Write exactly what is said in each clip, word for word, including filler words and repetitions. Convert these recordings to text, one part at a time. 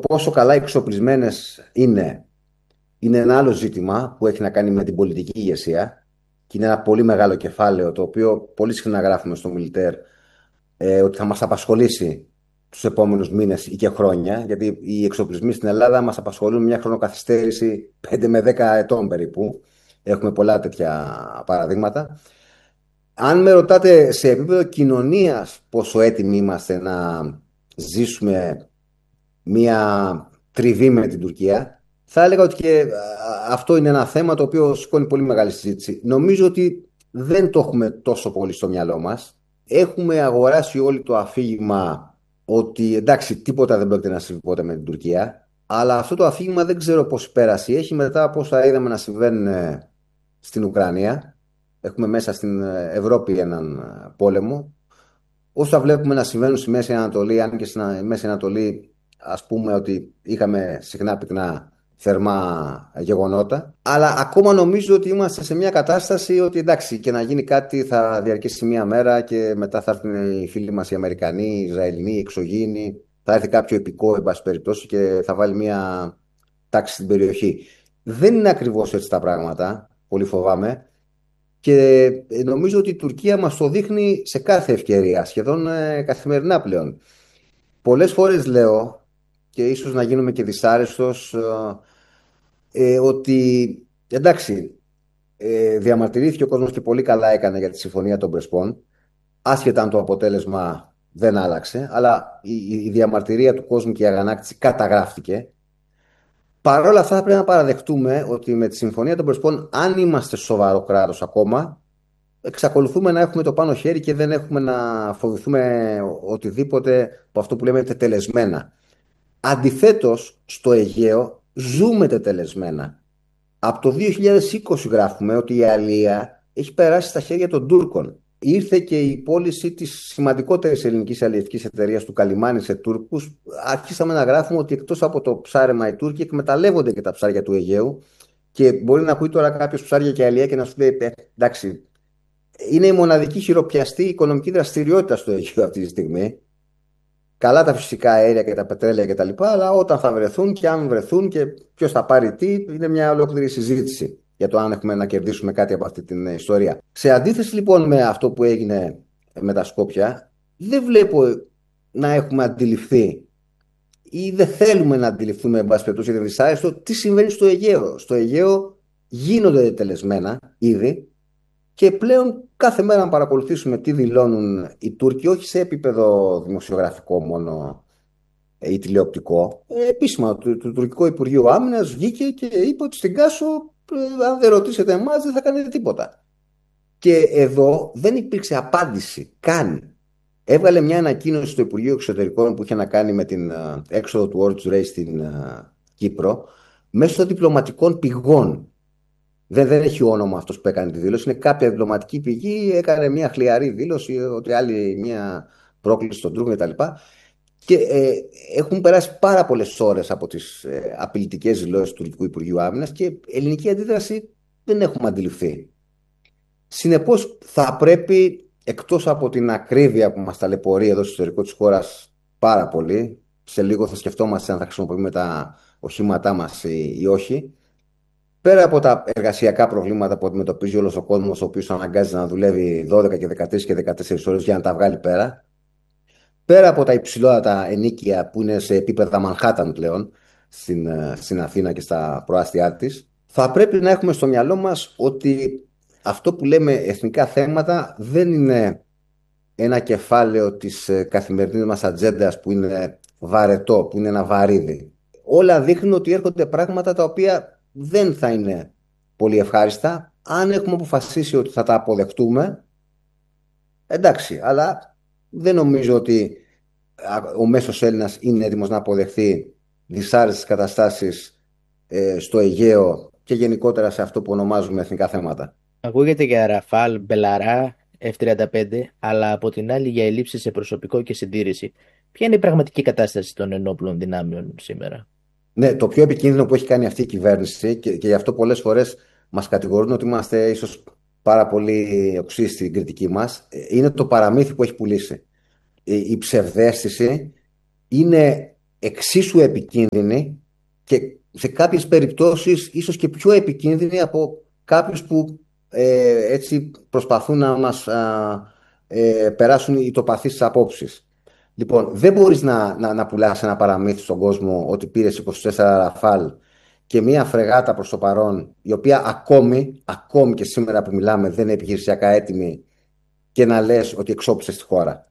πόσο καλά εξοπλισμένες είναι, είναι ένα άλλο ζήτημα που έχει να κάνει με την πολιτική ηγεσία και είναι ένα πολύ μεγάλο κεφάλαιο το οποίο πολύ συχνά γράφουμε στο Μιλιτέρ, ε, ότι θα μας απασχολήσει τους επόμενους μήνες ή και χρόνια, γιατί οι εξοπλισμοί στην Ελλάδα μας απασχολούν μια χρονοκαθυστέρηση πέντε με δέκα ετών περίπου. Έχουμε πολλά τέτοια παραδείγματα. Αν με ρωτάτε σε επίπεδο κοινωνίας πόσο έτοιμοι είμαστε να ζήσουμε μια τριβή με την Τουρκία, θα έλεγα ότι και αυτό είναι ένα θέμα το οποίο σηκώνει πολύ μεγάλη συζήτηση. Νομίζω ότι δεν το έχουμε τόσο πολύ στο μυαλό μας. Έχουμε αγοράσει όλοι το αφήγημα ότι εντάξει, τίποτα δεν πρόκειται να συμβεί ποτέ με την Τουρκία, αλλά αυτό το αφήγημα δεν ξέρω πώς πέραση έχει μετά από όσα είδαμε να συμβαίνουν στην Ουκρανία. Έχουμε μέσα στην Ευρώπη έναν πόλεμο. Όσα βλέπουμε να συμβαίνουν στη Μέση Ανατολή, αν και στη Μέση Ανατολή ας πούμε ότι είχαμε συχνά πυκνά θερμά γεγονότα, αλλά ακόμα νομίζω ότι είμαστε σε μια κατάσταση ότι εντάξει, και να γίνει κάτι θα διαρκέσει μία μέρα και μετά θα έρθουν οι φίλοι μας οι Αμερικανοί, οι Ισραηλινοί, οι εξωγήινοι, θα έρθει κάποιο επικό εν πάση περιπτώσει και θα βάλει μία τάξη στην περιοχή. Δεν είναι ακριβώς έτσι τα πράγματα, πολύ φοβάμαι. Και νομίζω ότι η Τουρκία μας το δείχνει σε κάθε ευκαιρία, σχεδόν ε, καθημερινά πλέον. Πολλές φορές λέω, και ίσως να γίνομαι και δυσάρεστος, ε, ε, ότι εντάξει, ε, διαμαρτυρήθηκε ο κόσμος και πολύ καλά έκανε για τη Συμφωνία των Πρεσπών, άσχετα αν το αποτέλεσμα δεν άλλαξε, αλλά η, η διαμαρτυρία του κόσμου και η αγανάκτηση καταγράφτηκε. Παρ' όλα αυτά, πρέπει να παραδεχτούμε ότι με τη Συμφωνία των Πρεσπών, αν είμαστε σοβαρό κράτος ακόμα, εξακολουθούμε να έχουμε το πάνω χέρι και δεν έχουμε να φοβηθούμε οτιδήποτε από αυτό που λέμε τετελεσμένα. Αντιθέτως, στο Αιγαίο ζούμε τετελεσμένα. Από το δύο χιλιάδες είκοσι γράφουμε ότι η αλία έχει περάσει στα χέρια των Τούρκων. Ήρθε και η πώληση της σημαντικότερης ελληνικής αλλιευτικής εταιρείας του Καλιμάνη σε Τούρκους. Άρχισαμε να γράφουμε ότι εκτός από το ψάρεμα οι Τούρκοι εκμεταλλεύονται και τα ψάρια του Αιγαίου. Και μπορεί να ακούει τώρα κάποιο ψάρια και αλία και να σου λέει: «Ε, εντάξει, είναι η μοναδική χειροπιαστή οικονομική δραστηριότητα στο Αιγαίο αυτή τη στιγμή. Καλά τα φυσικά αέρια και τα πετρέλαια κτλ. Αλλά όταν θα βρεθούν και αν βρεθούν και ποιο θα πάρει τι, είναι μια ολόκληρη συζήτηση για το αν έχουμε να κερδίσουμε κάτι από αυτή την ιστορία. Σε αντίθεση λοιπόν με αυτό που έγινε με τα Σκόπια, δεν βλέπω να έχουμε αντιληφθεί ή δεν θέλουμε να αντιληφθούμε, εν πάση περιπτώσει, γιατί δυσάρεστο, τι συμβαίνει στο Αιγαίο. Στο Αιγαίο γίνονται τελεσμένα ήδη. Και πλέον κάθε μέρα να παρακολουθήσουμε τι δηλώνουν οι Τούρκοι, όχι σε επίπεδο δημοσιογραφικό μόνο ή τηλεοπτικό. Ε, επίσημα, το, το τουρκικό Υπουργείο Άμυνας βγήκε και είπε ότι στην Κάσο, ε, αν δεν ρωτήσετε εμάς, δεν θα κάνετε τίποτα. Και εδώ δεν υπήρξε απάντηση καν. Έβγαλε μια ανακοίνωση στο Υπουργείο Εξωτερικών που είχε να κάνει με την uh, έξοδο του Orange Ray στην uh, Κύπρο μέσω διπλωματικών πηγών. Δεν, δεν έχει όνομα αυτός που έκανε τη δήλωση. Είναι κάποια διπλωματική πηγή. Έκανε μια χλιαρή δήλωση ότι άλλη μια πρόκληση στον Τούρκο κτλ. Και, και ε, έχουν περάσει πάρα πολλές ώρες από τις ε, απειλητικές δηλώσεις του Τουρκικού Υπουργείου Άμυνας και ελληνική αντίδραση δεν έχουμε αντιληφθεί. Συνεπώς, θα πρέπει, εκτός από την ακρίβεια που μας ταλαιπωρεί εδώ στο ιστορικό της χώρας πάρα πολύ, σε λίγο θα σκεφτόμαστε αν θα χρησιμοποιούμε τα οχήματά μας ή, ή όχι. Πέρα από τα εργασιακά προβλήματα που αντιμετωπίζει όλος ο κόσμος, ο οποίος αναγκάζει να δουλεύει δώδεκα και δεκατρείς και δεκατέσσερις ώρες για να τα βγάλει πέρα, πέρα από τα υψηλότερα ενοίκια που είναι σε επίπεδα Μανχάταν πλέον, στην, στην Αθήνα και στα προάστια της, θα πρέπει να έχουμε στο μυαλό μας ότι αυτό που λέμε εθνικά θέματα δεν είναι ένα κεφάλαιο της καθημερινής μας ατζέντας που είναι βαρετό, που είναι ένα βαρύδι. Όλα δείχνουν ότι έρχονται πράγματα τα οποία δεν θα είναι πολύ ευχάριστα. Αν έχουμε αποφασίσει ότι θα τα αποδεχτούμε, εντάξει, αλλά δεν νομίζω ότι ο μέσος Έλληνας είναι έτοιμος να αποδεχθεί δυσάρεστες καταστάσεις ε, στο Αιγαίο και γενικότερα σε αυτό που ονομάζουμε εθνικά θέματα. Ακούγεται για Ραφάλ, Μπελαρά, εφ τριάντα πέντε, αλλά από την άλλη για ελλείψεις σε προσωπικό και συντήρηση. Ποια είναι η πραγματική κατάσταση των ενόπλων δυνάμεων σήμερα? Ναι, το πιο επικίνδυνο που έχει κάνει αυτή η κυβέρνηση και, και γι' αυτό πολλές φορές μας κατηγορούν ότι είμαστε ίσως πάρα πολύ οξύ στην κριτική μας, είναι το παραμύθι που έχει πουλήσει. Η, η ψευδαίσθηση είναι εξίσου επικίνδυνη και σε κάποιες περιπτώσεις ίσως και πιο επικίνδυνη από κάποιους που ε, έτσι προσπαθούν να μας α, ε, περάσουν οι τοπαθείς απόψεις. Λοιπόν, δεν μπορείς να, να, να πουλάς ένα παραμύθι στον κόσμο ότι πήρες είκοσι τέσσερα ραφάλ και μία φρεγάτα προς το παρόν, η οποία ακόμη, ακόμη και σήμερα που μιλάμε δεν είναι επιχειρησιακά έτοιμη, και να λες ότι εξόπλισες τη χώρα.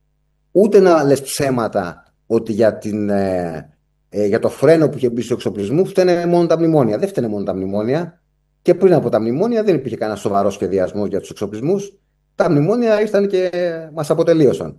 Ούτε να λες ψέματα ότι για, την, ε, ε, για το φρένο που είχε μπει στο εξοπλισμό φταίνε μόνο τα μνημόνια. Δεν φταίνε μόνο τα μνημόνια. Και πριν από τα μνημόνια δεν υπήρχε κανένα σοβαρό σχεδιασμό για τους εξοπλισμούς. Τα μνημόνια ήρθαν και μας αποτελείωσαν.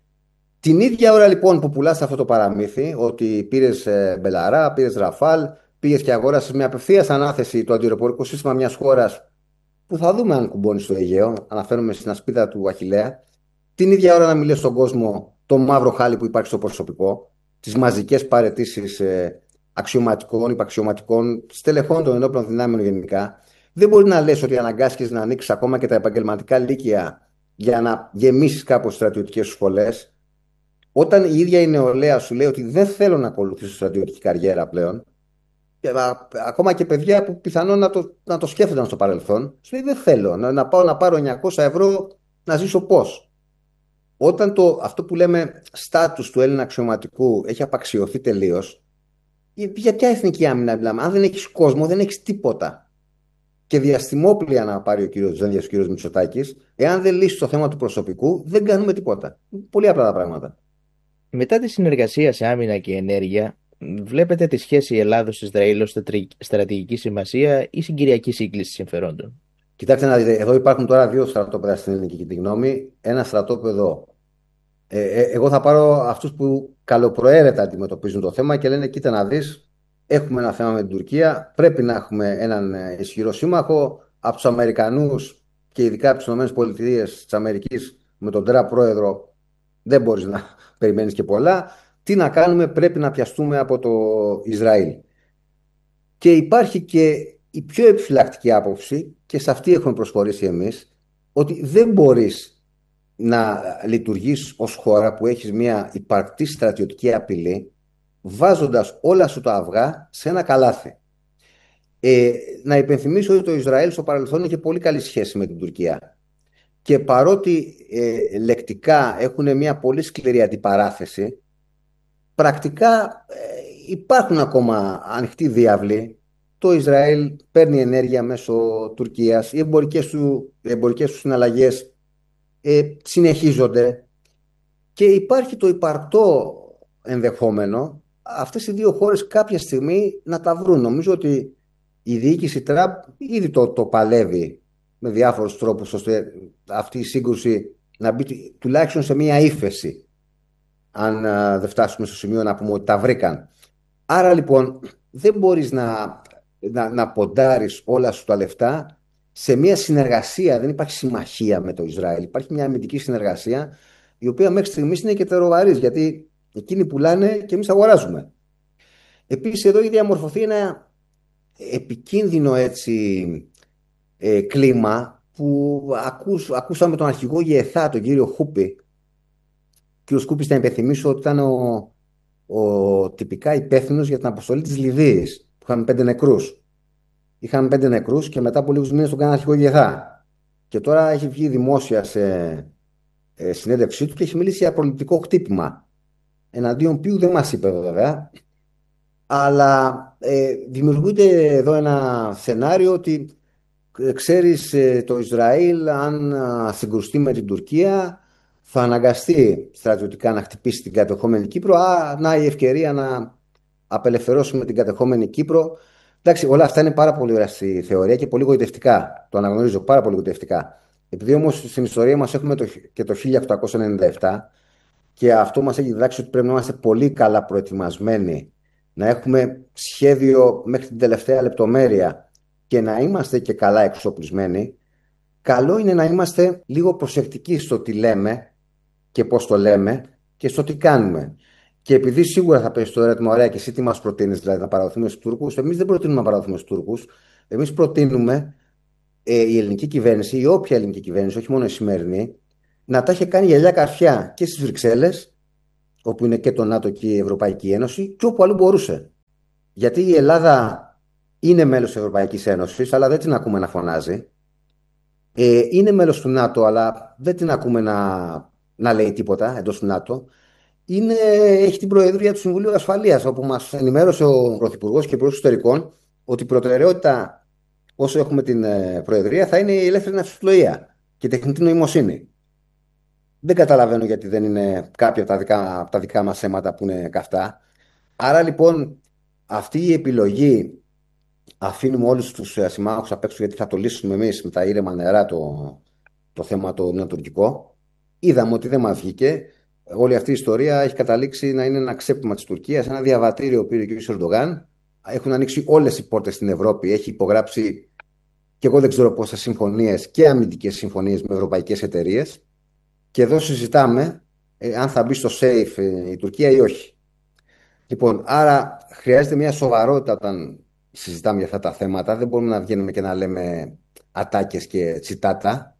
Την ίδια ώρα λοιπόν που πουλάς αυτό το παραμύθι, ότι πήρες ε, Μπελαρά, πήρες Ραφάλ, πήγες και αγόρασες με απευθείας ανάθεση το αντιεροπορικό σύστημα μιας χώρας που θα δούμε αν κουμπώνει στο Αιγαίο, αναφέρομαι στην ασπίδα του Αχιλλέα, την ίδια ώρα να μιλήσει στον κόσμο το μαύρο χάλι που υπάρχει στο προσωπικό, τις μαζικές παραιτήσεις ε, αξιωματικών, υπαξιωματικών, στελεχών των ενόπλων δυνάμεων γενικά. Δεν μπορεί να λες ότι αναγκάστηκες να ανοίξεις ακόμα και τα επαγγελματικά λύκεια για να γεμίσεις κάπως στρατιωτικές σου σχολές. Όταν η ίδια η νεολαία σου λέει ότι δεν θέλω να ακολουθήσω στρατιωτική καριέρα πλέον, και, α, ακόμα και παιδιά που πιθανόν να το, να το σκέφτονταν στο παρελθόν, σου λέει δεν θέλω να, να πάω να πάρω εννιακόσια ευρώ να ζήσω πώς. Όταν το, αυτό που λέμε στάτους του Έλληνα αξιωματικού έχει απαξιωθεί τελείως, για ποια εθνική άμυνα μιλάμε? Αν δεν έχεις κόσμο, δεν έχεις τίποτα. Και διαστημόπλια να πάρει ο κύριος Δένδιας και ο κύριος Μητσοτάκης, εάν δεν λύσει το θέμα του προσωπικού, δεν κάνουμε τίποτα. Πολύ απλά τα πράγματα. Μετά τη συνεργασία σε άμυνα και ενέργεια, βλέπετε τη σχέση Ελλάδος-Ισραήλ ως στρατηγική σημασία ή συγκυριακή σύγκληση συμφερόντων? Κοιτάξτε να δείτε, εδώ υπάρχουν τώρα δύο στρατόπεδα στην ελληνική κοινή γνώμη. Ένα στρατόπεδο. Ε, ε, εγώ θα πάρω αυτούς που καλοπροαίρετα αντιμετωπίζουν το θέμα και λένε: κοίτα να δεις, έχουμε ένα θέμα με την Τουρκία. Πρέπει να έχουμε έναν ισχυρό σύμμαχο. Από τους Αμερικανούς και ειδικά από τις ΗΠΑ της Αμερικής, με τον Τραπ πρόεδρο, δεν μπορείς να περιμένεις και πολλά. Τι να κάνουμε, πρέπει να πιαστούμε από το Ισραήλ. Και υπάρχει και η πιο επιφυλακτική άποψη, και σε αυτή έχουμε προσχωρήσει εμείς, ότι δεν μπορείς να λειτουργείς ως χώρα που έχεις μια υπαρκτή στρατιωτική απειλή βάζοντας όλα σου τα αυγά σε ένα καλάθι. Ε, να υπενθυμίσω ότι το Ισραήλ στο παρελθόν είχε πολύ καλή σχέση με την Τουρκία. Και παρότι ε, λεκτικά έχουν μια πολύ σκληρή αντιπαράθεση, πρακτικά ε, υπάρχουν ακόμα ανοιχτοί διάβλοι. Το Ισραήλ παίρνει ενέργεια μέσω Τουρκίας, οι εμπορικές του, οι εμπορικές του συναλλαγές ε, συνεχίζονται και υπάρχει το υπαρκτό ενδεχόμενο αυτές οι δύο χώρες κάποια στιγμή να τα βρουν. Νομίζω ότι η διοίκηση Τραμπ ήδη το, το παλεύει με διάφορους τρόπους ώστε αυτή η σύγκρουση να μπει τουλάχιστον σε μια ύφεση, αν α, δεν φτάσουμε στο σημείο να πούμε ότι τα βρήκαν. Άρα λοιπόν δεν μπορείς να, να, να ποντάρεις όλα σου τα λεφτά σε μια συνεργασία. Δεν υπάρχει συμμαχία με το Ισραήλ. Υπάρχει μια αμυντική συνεργασία η οποία μέχρι στιγμής είναι και τεροβαρής, γιατί εκείνοι πουλάνε και εμείς αγοράζουμε. Επίσης εδώ έχει διαμορφωθεί ένα επικίνδυνο έτσι ε, κλίμα που ακούς, ακούσαμε τον αρχηγό ΓΕΘΑ, τον κύριο Χούπη. Ο κύριος Χούπης, να υπενθυμίσω ότι ήταν ο, ο τυπικά υπεύθυνος για την αποστολή της Λιβύης, που είχαμε πέντε νεκρούς. Είχαμε πέντε νεκρούς και μετά από λίγους μήνες τον κάνανε αρχηγό ΓΕΘΑ. Και τώρα έχει βγει δημόσια σε ε, συνέντευξή του και έχει μιλήσει για προληπτικό χτύπημα. Εναντίον ποιου δεν μας είπε βέβαια. Αλλά ε, δημιουργείται εδώ ένα σενάριο ότι ε, ξέρεις ε, το Ισραήλ αν α, συγκρουστεί με την Τουρκία θα αναγκαστεί στρατιωτικά να χτυπήσει την κατεχόμενη Κύπρο. Α, να η ευκαιρία να απελευθερώσουμε την κατεχόμενη Κύπρο. Εντάξει, όλα αυτά είναι πάρα πολύ ωραία στη θεωρία και πολύ γοητευτικά. Το αναγνωρίζω, πάρα πολύ γοητευτικά. Επειδή όμως στην ιστορία μας έχουμε το, και το χίλια οκτακόσια ενενήντα επτά και αυτό μας έχει διδάξει ότι πρέπει να είμαστε πολύ καλά προετοιμασμένοι, να έχουμε σχέδιο μέχρι την τελευταία λεπτομέρεια και να είμαστε και καλά εξοπλισμένοι, καλό είναι να είμαστε λίγο προσεκτικοί στο τι λέμε και πώς το λέμε και στο τι κάνουμε. Και επειδή σίγουρα θα πέσει το ερώτημα, ωραία, και εσύ τι μας προτείνεις, δηλαδή να παραδοθούμε στους Τούρκους? Εμείς δεν προτείνουμε να παραδοθούμε στους Τούρκους. Εμείς προτείνουμε ε, η ελληνική κυβέρνηση, η όποια ελληνική κυβέρνηση, όχι μόνο η σημερινή, να τα έχει κάνει γυαλιά καρφιά και στις Βρυξέλλες, όπου είναι και το ΝΑΤΟ και η Ευρωπαϊκή Ένωση, και όπου αλλού μπορούσε. Γιατί η Ελλάδα είναι μέλος της Ευρωπαϊκής Ένωσης, αλλά δεν την ακούμε να φωνάζει. Ε, είναι μέλος του ΝΑΤΟ, αλλά δεν την ακούμε να, να λέει τίποτα εντός του ΝΑΤΟ. Είναι, έχει την Προεδρία του Συμβουλίου Ασφαλείας, όπου μας ενημέρωσε ο Πρωθυπουργός και Υπουργός Εξωτερικών ότι η προτεραιότητα όσο έχουμε την ε, Προεδρία θα είναι η ελεύθερη ναυσιπλοεία και η τεχνητή νοημοσύνη. Δεν καταλαβαίνω γιατί δεν είναι κάποια από τα δικά, από τα δικά μας θέματα που είναι καυτά. Άρα λοιπόν αυτή η επιλογή, αφήνουμε όλους τους ε, συμμάχους απ' έξω γιατί θα το λύσουμε εμείς με τα ήρεμα νερά το, το θέμα το νεοτουρκικό. Είδαμε ότι δεν μας βγήκε. Όλη αυτή η ιστορία έχει καταλήξει να είναι ένα ξέπλυμα της Τουρκίας, ένα διαβατήριο πήρε και ο Ερντογάν. Έχουν ανοίξει όλες οι πόρτες στην Ευρώπη. Έχει υπογράψει και εγώ δεν ξέρω πόσες συμφωνίες και αμυντικές συμφωνίες με ευρωπαϊκές εταιρείες. Και εδώ συζητάμε ε, αν θα μπει στο safe ε, η Τουρκία ή όχι. Λοιπόν, άρα χρειάζεται μια σοβαρότητα όταν συζητάμε για αυτά τα θέματα. Δεν μπορούμε να βγαίνουμε και να λέμε ατάκες και τσιτάτα.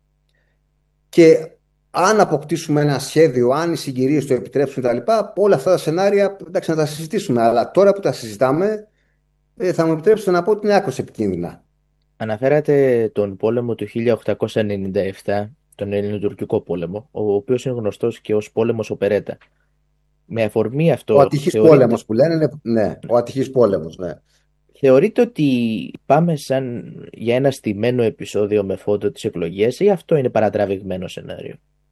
Και αν αποκτήσουμε ένα σχέδιο, αν οι συγκυρίες το επιτρέψουν κτλ., όλα αυτά τα σενάρια εντάξει, να τα συζητήσουμε. Αλλά τώρα που τα συζητάμε, ε, θα μου επιτρέψετε να πω ότι είναι άκρως επικίνδυνα. Αναφέρατε τον πόλεμο του χίλια οκτακόσια ενενήντα επτά, τον Ελληνοτουρκικό πόλεμο, ο οποίος είναι γνωστός και ως πόλεμος Οπερέτα. Με αφορμή Ο αυτό, ατυχής θεωρείτε, πόλεμος που λένε, είναι- ναι, ο ατυχής πόλεμος, ναι. θεωρείτε ότι πάμε σαν για ένα στημένο επεισόδιο με φόντο τις εκλογές ή αυτό είναι παρατραβηγμένο σενάριο?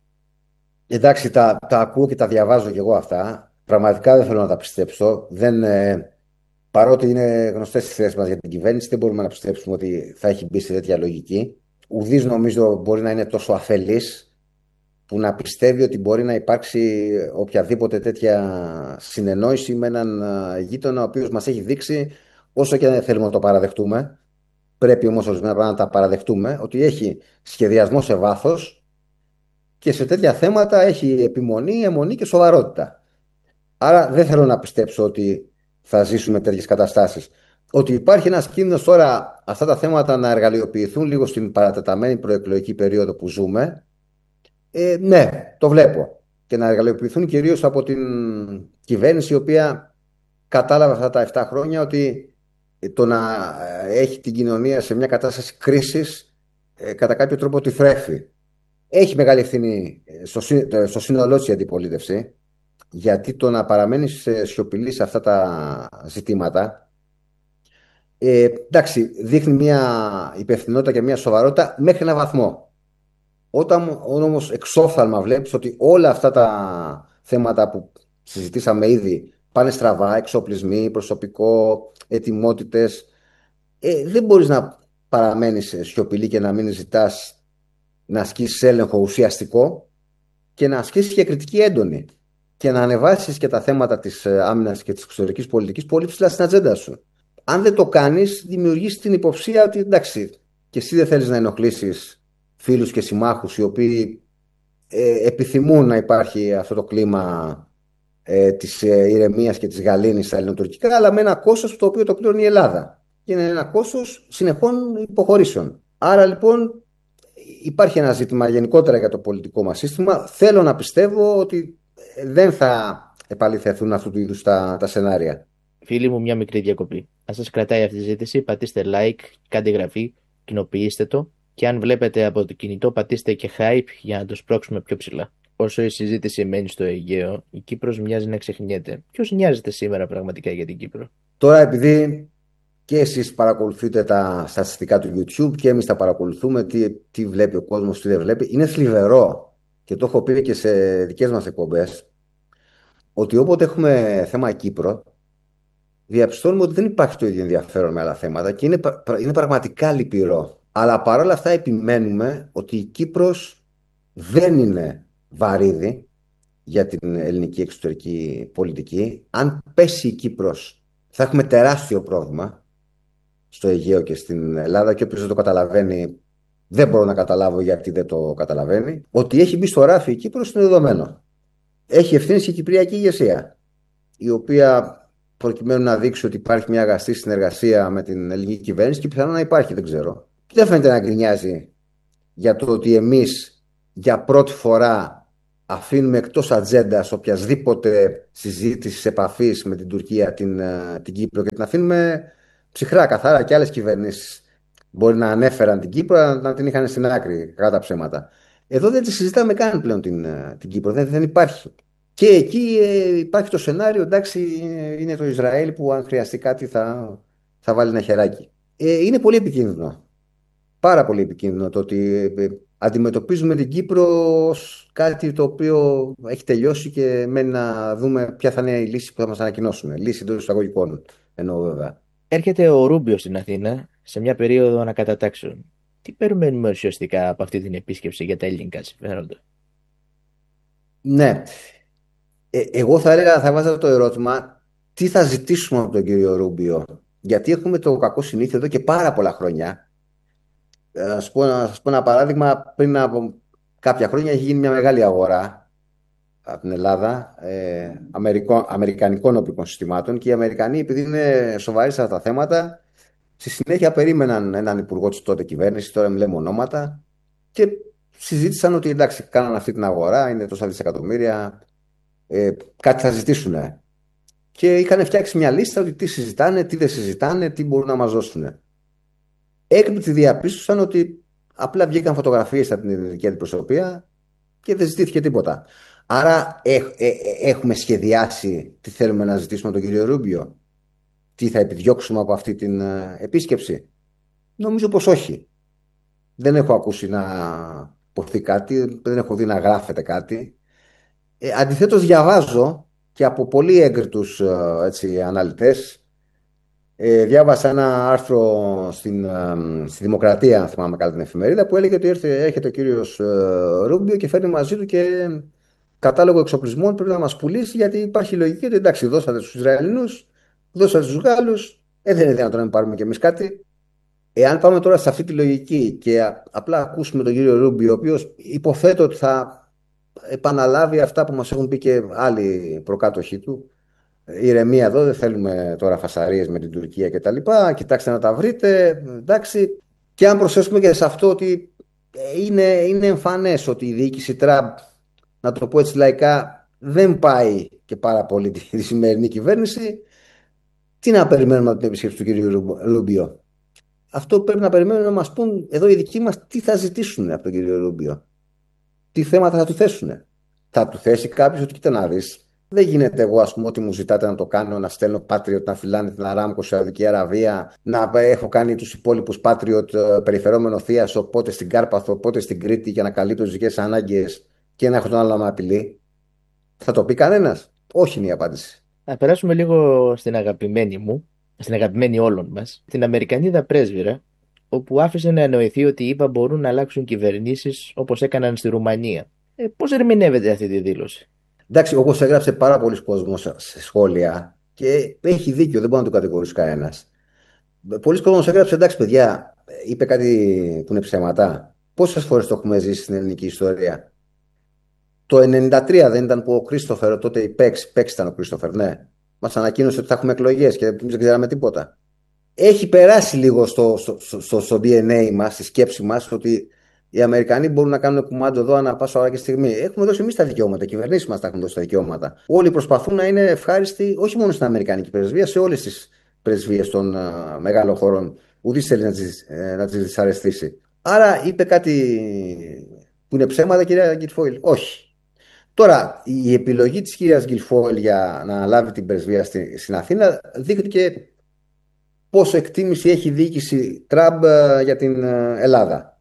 Εντάξει, τα, τα ακούω και τα διαβάζω κι εγώ αυτά. Πραγματικά δεν θέλω να τα πιστέψω. Δεν, ε, παρότι είναι γνωστές οι θέσεις μας για την κυβέρνηση, δεν μπορούμε να πιστέψουμε ότι θα έχει μπει σε τέτοια λογική. Ουδής νομίζω μπορεί να είναι τόσο αφελής που να πιστεύει ότι μπορεί να υπάρξει οποιαδήποτε τέτοια συνεννόηση με έναν ε, γείτονα ο οποίος μας έχει δείξει, όσο και δεν θέλουμε να το παραδεχτούμε. Πρέπει όμως ορισμένα πράγματα να τα παραδεχτούμε, ότι έχει σχεδιασμό σε βάθος και σε τέτοια θέματα έχει επιμονή, αιμονή και σοβαρότητα. Άρα δεν θέλω να πιστέψω ότι θα ζήσουμε τέτοιες καταστάσεις. Ότι υπάρχει ένας κίνδυνος τώρα αυτά τα θέματα να εργαλειοποιηθούν λίγο στην παρατεταμένη προεκλογική περίοδο που ζούμε, ε, ναι, το βλέπω. Και να εργαλειοποιηθούν κυρίως από την κυβέρνηση, η οποία κατάλαβε αυτά τα επτά χρόνια ότι το να έχει την κοινωνία σε μια κατάσταση κρίσης ε, κατά κάποιο τρόπο τη θρέφει. Έχει μεγάλη ευθύνη στο, στο σύνολό της η αντιπολίτευση, γιατί το να παραμένει σιωπηλή σε αυτά τα ζητήματα ε, εντάξει, δείχνει μια υπευθυνότητα και μια σοβαρότητα μέχρι ένα βαθμό. Όταν όμως εξόφθαλμα βλέπεις ότι όλα αυτά τα θέματα που συζητήσαμε ήδη πάνε στραβά, εξοπλισμοί, προσωπικό, ετοιμότητες, ε, δεν μπορείς να παραμένεις σιωπηλή και να μην ζητάς να ασκήσεις έλεγχο ουσιαστικό και να ασκήσεις και κριτική έντονη και να ανεβάσεις και τα θέματα της άμυνας και της εξωτερικής πολιτικής πολύ ψηλά στην ατζέντα σου. Αν δεν το κάνεις, δημιουργείς την υποψία ότι εντάξει, και εσύ δεν θέλεις να ενοχλήσεις φίλους και συμμάχους οι οποίοι ε, επιθυμούν να υπάρχει αυτό το κλίμα ε, της ε, ηρεμίας και της γαλήνης στα ελληνοτουρκικά, αλλά με ένα κόστος το οποίο το πληρώνει η Ελλάδα. Και είναι ένα κόστος συνεχών υποχωρήσεων. Άρα λοιπόν υπάρχει ένα ζήτημα γενικότερα για το πολιτικό μας σύστημα. Θέλω να πιστεύω ότι δεν θα επαληθευτούν αυτού του είδους τα, τα σενάρια. Φίλοι μου, μια μικρή διακοπή. Αν σας κρατάει αυτή η συζήτηση, πατήστε like, κάντε εγγραφή, κοινοποιήστε το και αν βλέπετε από το κινητό πατήστε και hype για να το σπρώξουμε πιο ψηλά. Όσο η συζήτηση μένει στο Αιγαίο, η Κύπρος μοιάζει να ξεχνιέται. Ποιος νοιάζεται σήμερα πραγματικά για την Κύπρο? Τώρα επειδή και εσείς παρακολουθείτε τα στατιστικά του YouTube και εμείς τα παρακολουθούμε, τι, τι βλέπει ο κόσμος, τι δεν βλέπει, είναι θλιβερό και το έχω πει και σε δικές μας εκπομπές, ότι όποτε έχουμε θέμα Κύπρο, διαπιστώνουμε ότι δεν υπάρχει το ίδιο ενδιαφέρον με άλλα θέματα και είναι, είναι πραγματικά λυπηρό. Αλλά παρόλα αυτά επιμένουμε ότι η Κύπρος δεν είναι βαρύδι για την ελληνική εξωτερική πολιτική. Αν πέσει η Κύπρος θα έχουμε τεράστιο πρόβλημα στο Αιγαίο και στην Ελλάδα και όποιος δεν το καταλαβαίνει, δεν μπορώ να καταλάβω γιατί δεν το καταλαβαίνει. Ότι έχει μπει στο ράφι η Κύπρος είναι δεδομένο. Έχει ευθύνη και η κυπριακή ηγεσία, η οποία προκειμένου να δείξει ότι υπάρχει μια αγαστή συνεργασία με την ελληνική κυβέρνηση και πιθανόν να υπάρχει, δεν ξέρω. Και δεν φαίνεται να γκρινιάζει για το ότι εμείς για πρώτη φορά αφήνουμε εκτός ατζέντας οποιασδήποτε συζήτηση επαφής με την Τουρκία, την, ε, την Κύπρο, και την αφήνουμε ψυχρά, καθαρά. Και άλλες κυβερνήσεις μπορεί να ανέφεραν την Κύπρο, να, να την είχαν στην άκρη, κατά τα ψέματα. Εδώ δεν τη συζητάμε καν πλέον την, ε, την Κύπρο, δεν, δεν υπάρχει. Και εκεί ε, υπάρχει το σενάριο, εντάξει, ε, είναι το Ισραήλ που αν χρειαστεί κάτι θα, θα βάλει ένα χεράκι. Ε, είναι πολύ επικίνδυνο. Πάρα πολύ επικίνδυνο το ότι ε, αντιμετωπίζουμε την Κύπρο ως κάτι το οποίο έχει τελειώσει και μένει να δούμε ποια θα είναι η λύση που θα μας ανακοινώσουν. Λύση εντός εισαγωγικών, εννοώ βέβαια. Έρχεται ο Ρούμπιο στην Αθήνα σε μια περίοδο ανακατατάξεων. Τι περιμένουμε ουσιαστικά από αυτή την επίσκεψη για τα ελληνικά συμφέροντα? Ναι, ε, εγώ θα έλεγα, θα βάζα το ερώτημα, τι θα ζητήσουμε από τον κύριο Ρούμπιο. Γιατί έχουμε το κακό συνήθεια εδώ και πάρα πολλά χρόνια. Ε, Να σας πω, να σας πω ένα παράδειγμα. Πριν από κάποια χρόνια έχει γίνει μια μεγάλη αγορά από την Ελλάδα ε, Αμερικό, αμερικανικών οπλικών συστημάτων, και οι Αμερικανοί, επειδή είναι σοβαροί σε αυτά τα θέματα, στη συνέχεια περίμεναν έναν υπουργό της τότε κυβέρνηση, τώρα μιλάμε ονόματα, και συζήτησαν ότι εντάξει, κάναν αυτή την αγορά, είναι τόσα δισεκατομμύρια, ε, κάτι θα ζητήσουν. Και είχαν φτιάξει μια λίστα ότι τι συζητάνε, τι δεν συζητάνε, τι μπορούν να μας δώσουν. Έκπληκτη διαπίστωσαν ότι απλά βγήκαν φωτογραφίες από την ελληνική αντιπροσωπεία και δεν ζητήθηκε τίποτα. Άρα ε, ε, ε, έχουμε σχεδιάσει τι θέλουμε να ζητήσουμε από τον κύριο Ρούμπιο, τι θα επιδιώξουμε από αυτή την ε, επίσκεψη. Νομίζω πως όχι. Δεν έχω ακούσει να ποθεί κάτι, δεν έχω δει να γράφεται κάτι. Ε, αντιθέτως διαβάζω και από πολύ έγκριτους ε, έτσι, αναλυτές. Ε, διάβασα ένα άρθρο στην, ε, στη Δημοκρατία, αν θυμάμαι καλά την εφημερίδα, που έλεγε ότι έρθε, έρχεται ο κύριος ε, Ρούμπιο και φέρνει μαζί του και κατάλογο εξοπλισμών που πρέπει να μας πουλήσει, γιατί υπάρχει λογική ότι εντάξει, δώσατε στους Ισραηλινούς, δώσατε στους Γάλλους, ε, δεν είναι δυνατόν να μην πάρουμε κι εμείς κάτι. Εάν πάμε τώρα σε αυτή τη λογική και α- απλά ακούσουμε τον κύριο Ρούμπιο, ο οποίος υποθέτω ότι θα επαναλάβει αυτά που μας έχουν πει και άλλοι προκάτοχοί του, ηρεμία εδώ, δεν θέλουμε τώρα φασαρίες με την Τουρκία και τα λοιπά. Κοιτάξτε να τα βρείτε. Εντάξει. Και αν προσθέσουμε και σε αυτό ότι ε, είναι, είναι εμφανές ότι η διοίκηση Τραμπ, να το πω έτσι λαϊκά, δεν πάει και πάρα πολύ τη, τη σημερινή κυβέρνηση, τι να περιμένουμε από την επισκέψη του κυρίου Ρου- Ρούμπιο. Αυτό που πρέπει να περιμένουμε να μας πούν εδώ οι δικοί μας τι θα ζητήσουν από τον κύριο Ρούμπιο. Τι θέματα θα του θέσουν. Θα του θέσει κάποιο ότι κοίτα να δει. Δεν γίνεται εγώ, α πούμε, ό,τι μου ζητάτε να το κάνω, να στέλνω Patriot να φυλάνε την Αράμκο σε Σαουδική Αραβία, να έχω κάνει του υπόλοιπου Patriot ε, περιφερόμενο θεία, οπότε στην Κάρπαθο, οπότε στην Κρήτη, για να καλύπτω τι δικέ ανάγκε και να έχω τον άλλο να με απειλεί. Θα το πει κανένα? Όχι, είναι η απάντηση. Να περάσουμε λίγο στην αγαπημένη μου, στην αγαπημένη όλων μας, την Αμερικανίδα πρέσβυρα, όπου άφησε να εννοηθεί ότι οι ΗΠΑ μπορούν να αλλάξουν κυβερνήσεις όπως έκαναν στη Ρουμανία. Ε, πώς ερμηνεύεται αυτή τη δήλωση? Εντάξει, όπως έγραψε πάρα πολλοί κόσμος σε σχόλια, και έχει δίκιο, δεν μπορεί να το κατηγορήσει κανένα. Πολλοί κόσμος έγραψε, εντάξει παιδιά, είπε κάτι που είναι ψέματα. Πόσες φορές το έχουμε ζήσει στην ελληνική ιστορία? Το ενενήντα τρία δεν ήταν που ο Κρίστοφερ, τότε η Πέξ, Πέξ ήταν ο Κρίστοφερ, ναι, μας ανακοίνωσε ότι θα έχουμε εκλογές και δεν ξέραμε τίποτα. Έχει περάσει λίγο στο, στο, στο, στο ντι εν έι μας, στη σκέψη μας, ότι οι Αμερικανοί μπορούν να κάνουν κουμάντο εδώ ανά πάσα ώρα και στιγμή. Έχουμε δώσει εμείς τα δικαιώματα, οι κυβερνήσεις μας τα έχουν δώσει τα δικαιώματα. Όλοι προσπαθούν να είναι ευχάριστοι, όχι μόνο στην Αμερικανική πρεσβεία, σε όλες τις πρεσβείες των uh, μεγάλων χωρών. Ουδής θέλει να τις, ε, να τις δυσαρεστήσει. Άρα είπε κάτι που είναι ψέματα, κυρία Γκιλφόιλ? Όχι. Τώρα, η επιλογή της κυρίας Γκιλφόιλ για να αναλάβει την πρεσβεία στη, στην Αθήνα δείχνει πόσο εκτίμηση έχει η διοίκηση Τραμπ ε, για την ε, Ελλάδα.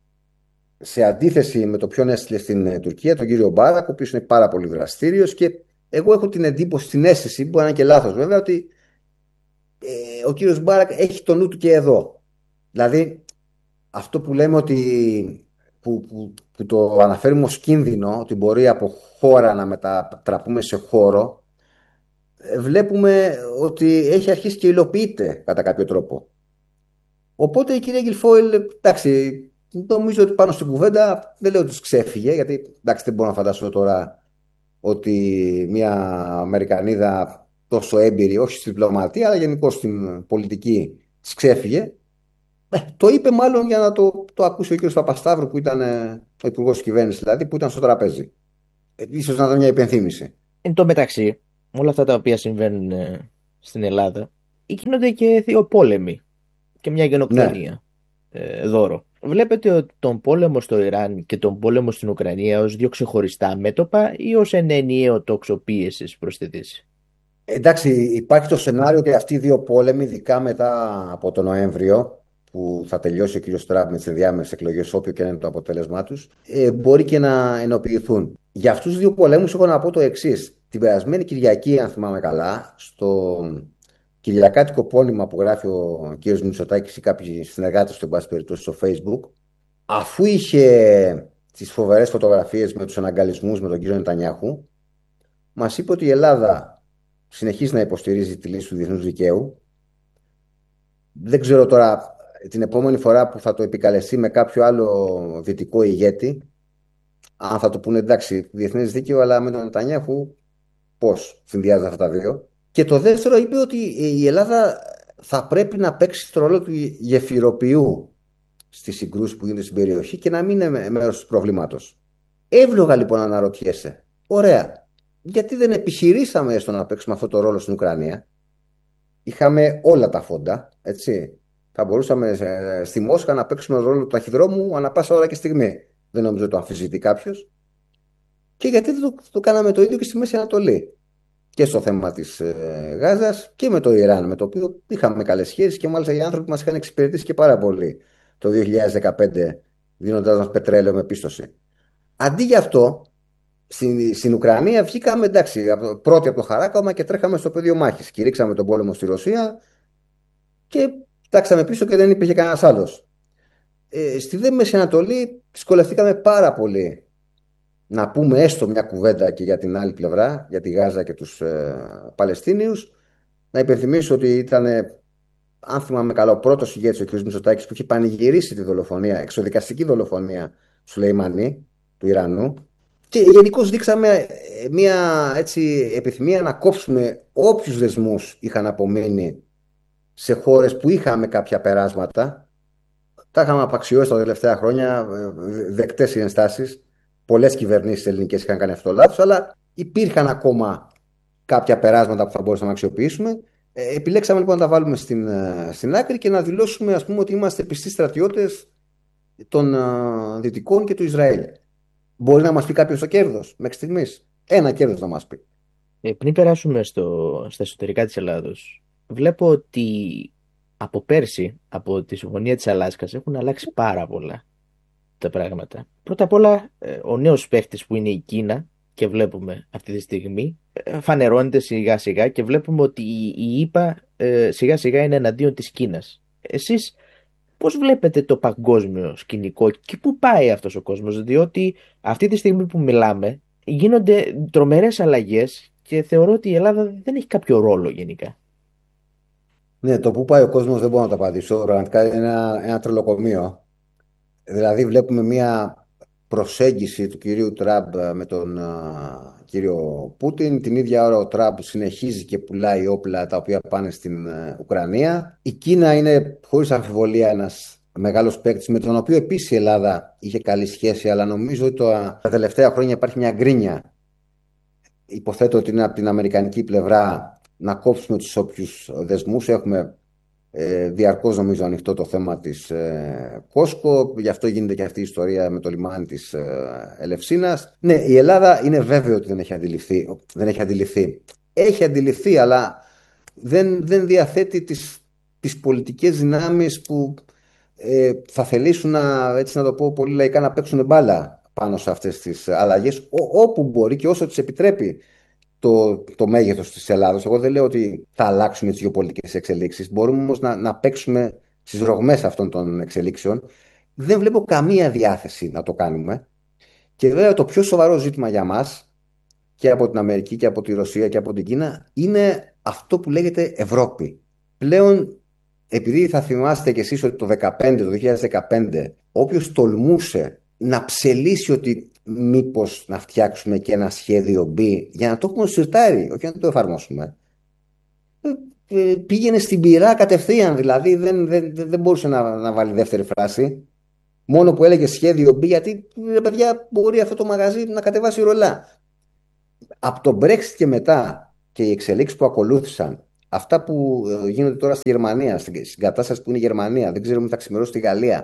Σε αντίθεση με το ποιον έστειλε στην ε, Τουρκία, τον κύριο Μπάρακ, ο οποίος είναι πάρα πολύ δραστήριος, και εγώ έχω την εντύπωση, την αίσθηση, που μπορεί να είναι και λάθος βέβαια, ότι ε, ο κύριος Μπάρακ έχει το νου του και εδώ. Δηλαδή, αυτό που λέμε ότι που, που, που το αναφέρουμε ως κίνδυνο, ότι μπορεί από χώρα να μετατραπούμε σε χώρο, ε, βλέπουμε ότι έχει αρχίσει και υλοποιείται κατά κάποιο τρόπο. Οπότε η κυρία Γκιλφόιλ, εντάξει, νομίζω ότι πάνω στην κουβέντα δεν λέω ότι τους ξέφυγε, γιατί εντάξει, δεν μπορώ να φαντάσω τώρα ότι μια Αμερικανίδα τόσο έμπειρη, όχι στη διπλωματία, αλλά γενικώ στην πολιτική, της ξέφυγε. Ε, το είπε μάλλον για να το, το ακούσει ο κ. Παπασταύρου, που ήταν ε, ο υπουργός της κυβέρνησης, δηλαδή, που ήταν στο τραπέζι. ίσως να δω μια υπενθύμηση. Εν τω μεταξύ, όλα αυτά τα οποία συμβαίνουν ε, στην Ελλάδα, γίνονται και δύο πόλεμοι και μια Ναι. γενοκτονία ε, δώρο. Βλέπετε ότι τον πόλεμο στο Ιράν και τον πόλεμο στην Ουκρανία ως δύο ξεχωριστά μέτωπα ή ως ένα ενιαίο τόξο πίεσης προς τη Δύση? Εντάξει, υπάρχει το σενάριο ότι αυτοί οι δύο πόλεμοι, ειδικά μετά από τον Νοέμβριο, που θα τελειώσει ο κύριος Τραμπ με τις ενδιάμεσες εκλογές, όποιο και να είναι το αποτέλεσμά τους, ε, μπορεί και να ενοποιηθούν. Για αυτούς τους δύο πολέμους έχω να πω το εξής. Την περασμένη Κυριακή, αν θυμάμαι καλά, στο κυριακάτικο πόνημα που γράφει ο κύριος Μητσοτάκης ή κάποιοι συνεργάτες του, εν πάση περιπτώσει, στο Facebook, αφού είχε τις φοβερές φωτογραφίες με τους αναγκαλισμούς με τον κύριο Νετανιάχου, μας είπε ότι η Ελλάδα συνεχίζει να υποστηρίζει τη λύση του διεθνούς δικαίου. Δεν ξέρω τώρα την επόμενη φορά που θα το επικαλεστεί με κάποιο άλλο δυτικό ηγέτη, αν θα το πούνε εντάξει, διεθνές δίκαιο, αλλά με τον Νετανιάχου πώς συνδυάζει αυτά τα δύο. Και το δεύτερο είπε ότι η Ελλάδα θα πρέπει να παίξει το ρόλο του γεφυροποιού στις συγκρούσεις που γίνονται στην περιοχή και να μην είναι μέρος του προβλήματος. Εύλογα λοιπόν να αναρωτιέσαι, ωραία, γιατί δεν επιχειρήσαμε έστω να παίξουμε αυτό το ρόλο στην Ουκρανία? Είχαμε όλα τα φόντα, έτσι. Θα μπορούσαμε ε, στη Μόσχα να παίξουμε τον ρόλο του ταχυδρόμου ανά πάσα ώρα και στιγμή. Δεν νομίζω ότι το αμφισβητεί κάποιο. Και γιατί δεν το, το κάναμε το ίδιο και στη Μέση Ανατολή? Και στο θέμα τη ε, Γάζας και με το Ιράν, με το οποίο είχαμε καλές σχέσεις και μάλιστα οι άνθρωποι μας είχαν εξυπηρετήσει και πάρα πολύ το δύο χιλιάδες δεκαπέντε, δίνοντάς μας πετρέλαιο με πίστοση. Αντί για αυτό, στην, στην Ουκρανία βγήκαμε εντάξει, από, πρώτοι από το χαράκωμα και τρέχαμε στο πεδίο μάχης. Κηρύξαμε τον πόλεμο στη Ρωσία και φτάξαμε πίσω και δεν υπήρχε κανένα άλλο. Ε, στη δε Μέση Ανατολή δυσκολευτήκαμε πάρα πολύ να πούμε έστω μια κουβέντα και για την άλλη πλευρά, για τη Γάζα και τους ε, Παλαιστίνιους. Να υπενθυμίσω ότι ήταν, αν θυμάμαι καλά, ο πρώτος ηγέτης, ο κ. Μητσοτάκης, που είχε πανηγυρίσει τη δολοφονία, εξοδικαστική δολοφονία Σουλεϊμανί, του Ιρανού. Και γενικώ δείξαμε ε, μια έτσι, επιθυμία να κόψουμε όποιους δεσμούς είχαν απομείνει σε χώρες που είχαμε κάποια περάσματα. Τα είχαμε απαξιώσει τα τελευταία χρόνια, δεκτές οι ενστάσεις. Πολλές κυβερνήσεις ελληνικές είχαν κάνει αυτό το λάθος, αλλά υπήρχαν ακόμα κάποια περάσματα που θα μπορούσαμε να αξιοποιήσουμε. Ε, επιλέξαμε λοιπόν να τα βάλουμε στην, ε, στην άκρη και να δηλώσουμε, ας πούμε, ότι είμαστε πιστοί στρατιώτες των ε, Δυτικών και του Ισραήλ. Μπορεί να μας πει κάποιος το κέρδος μέχρι στιγμής? Ένα κέρδος να μας πει. Ε, πριν περάσουμε στο, στα εσωτερικά της Ελλάδος, βλέπω ότι από πέρσι, από τη Συμφωνία της Αλάσκας, έχουν αλλάξει πάρα πολλά τα πράγματα. Πρώτα απ' όλα, ε, ο νέος παίχτης που είναι η Κίνα, και βλέπουμε αυτή τη στιγμή, ε, φανερώνεται σιγά σιγά και βλέπουμε ότι η, η ΗΠΑ ε, σιγά σιγά είναι εναντίον της Κίνας. Εσείς πώς βλέπετε το παγκόσμιο σκηνικό και πού πάει αυτός ο κόσμος? Διότι αυτή τη στιγμή που μιλάμε γίνονται τρομερές αλλαγές και θεωρώ ότι η Ελλάδα δεν έχει κάποιο ρόλο γενικά. Ναι, το πού πάει ο κόσμος δεν μπορώ να το απαντήσω. Πραγματικά είναι ένα, ένα τρελοκομείο. Δηλαδή βλέπουμε μια προσέγγιση του κυρίου Τραμπ με τον α, κύριο Πούτιν. Την ίδια ώρα ο Τραμπ συνεχίζει και πουλάει όπλα τα οποία πάνε στην ε, Ουκρανία. Η Κίνα είναι χωρίς αμφιβολία ένας μεγάλος παίκτης με τον οποίο επίσης η Ελλάδα είχε καλή σχέση, αλλά νομίζω ότι το, τα τελευταία χρόνια υπάρχει μια γκρίνια. Υποθέτω ότι είναι από την αμερικανική πλευρά να κόψουμε τους όποιους δεσμούς. Έχουμε ε, διαρκώς νομίζω ανοιχτό το θέμα της ε, Κόσκο, γι' αυτό γίνεται και αυτή η ιστορία με το λιμάνι της ε, Ελευσίνας. Ναι, η Ελλάδα είναι βέβαιο ότι δεν έχει αντιληφθεί. Δεν έχει αντιληφθεί. Έχει αντιληφθεί, αλλά δεν, δεν διαθέτει τις, τις πολιτικές δυνάμεις που ε, θα θελήσουν να, έτσι να το πω πολύ λαϊκά, να παίξουν μπάλα πάνω σε αυτές τις αλλαγές ό, όπου μπορεί και όσο τις επιτρέπει το, το μέγεθος της Ελλάδος. Εγώ δεν λέω ότι θα αλλάξουμε τις γεωπολιτικές εξελίξεις. Μπορούμε όμως να, να παίξουμε στις ρογμές αυτών των εξελίξεων. Δεν βλέπω καμία διάθεση να το κάνουμε. Και βέβαια το πιο σοβαρό ζήτημα για μας, και από την Αμερική και από τη Ρωσία και από την Κίνα, είναι αυτό που λέγεται Ευρώπη. Πλέον, επειδή θα θυμάστε κι εσείς ότι το δεκαπέντε, το δύο χιλιάδες δεκαπέντε, όποιος τολμούσε να ψελίσει ότι μήπως να φτιάξουμε και ένα σχέδιο B για να το έχουμε σιρτάρει, όχι να το εφαρμόσουμε, ε, πήγαινε στην πυρά κατευθείαν. Δηλαδή δεν, δεν, δεν μπορούσε να, να βάλει δεύτερη φράση. Μόνο που έλεγε σχέδιο B, γιατί ρε παιδιά, μπορεί αυτό το μαγαζί να κατεβάσει ρολά. Από το Brexit και μετά και οι εξελίξεις που ακολούθησαν, αυτά που ε, γίνονται τώρα στη Γερμανία, στην, στην κατάσταση που είναι η Γερμανία, δεν ξέρουμε τι θα ξημερώσει στη Γαλλία.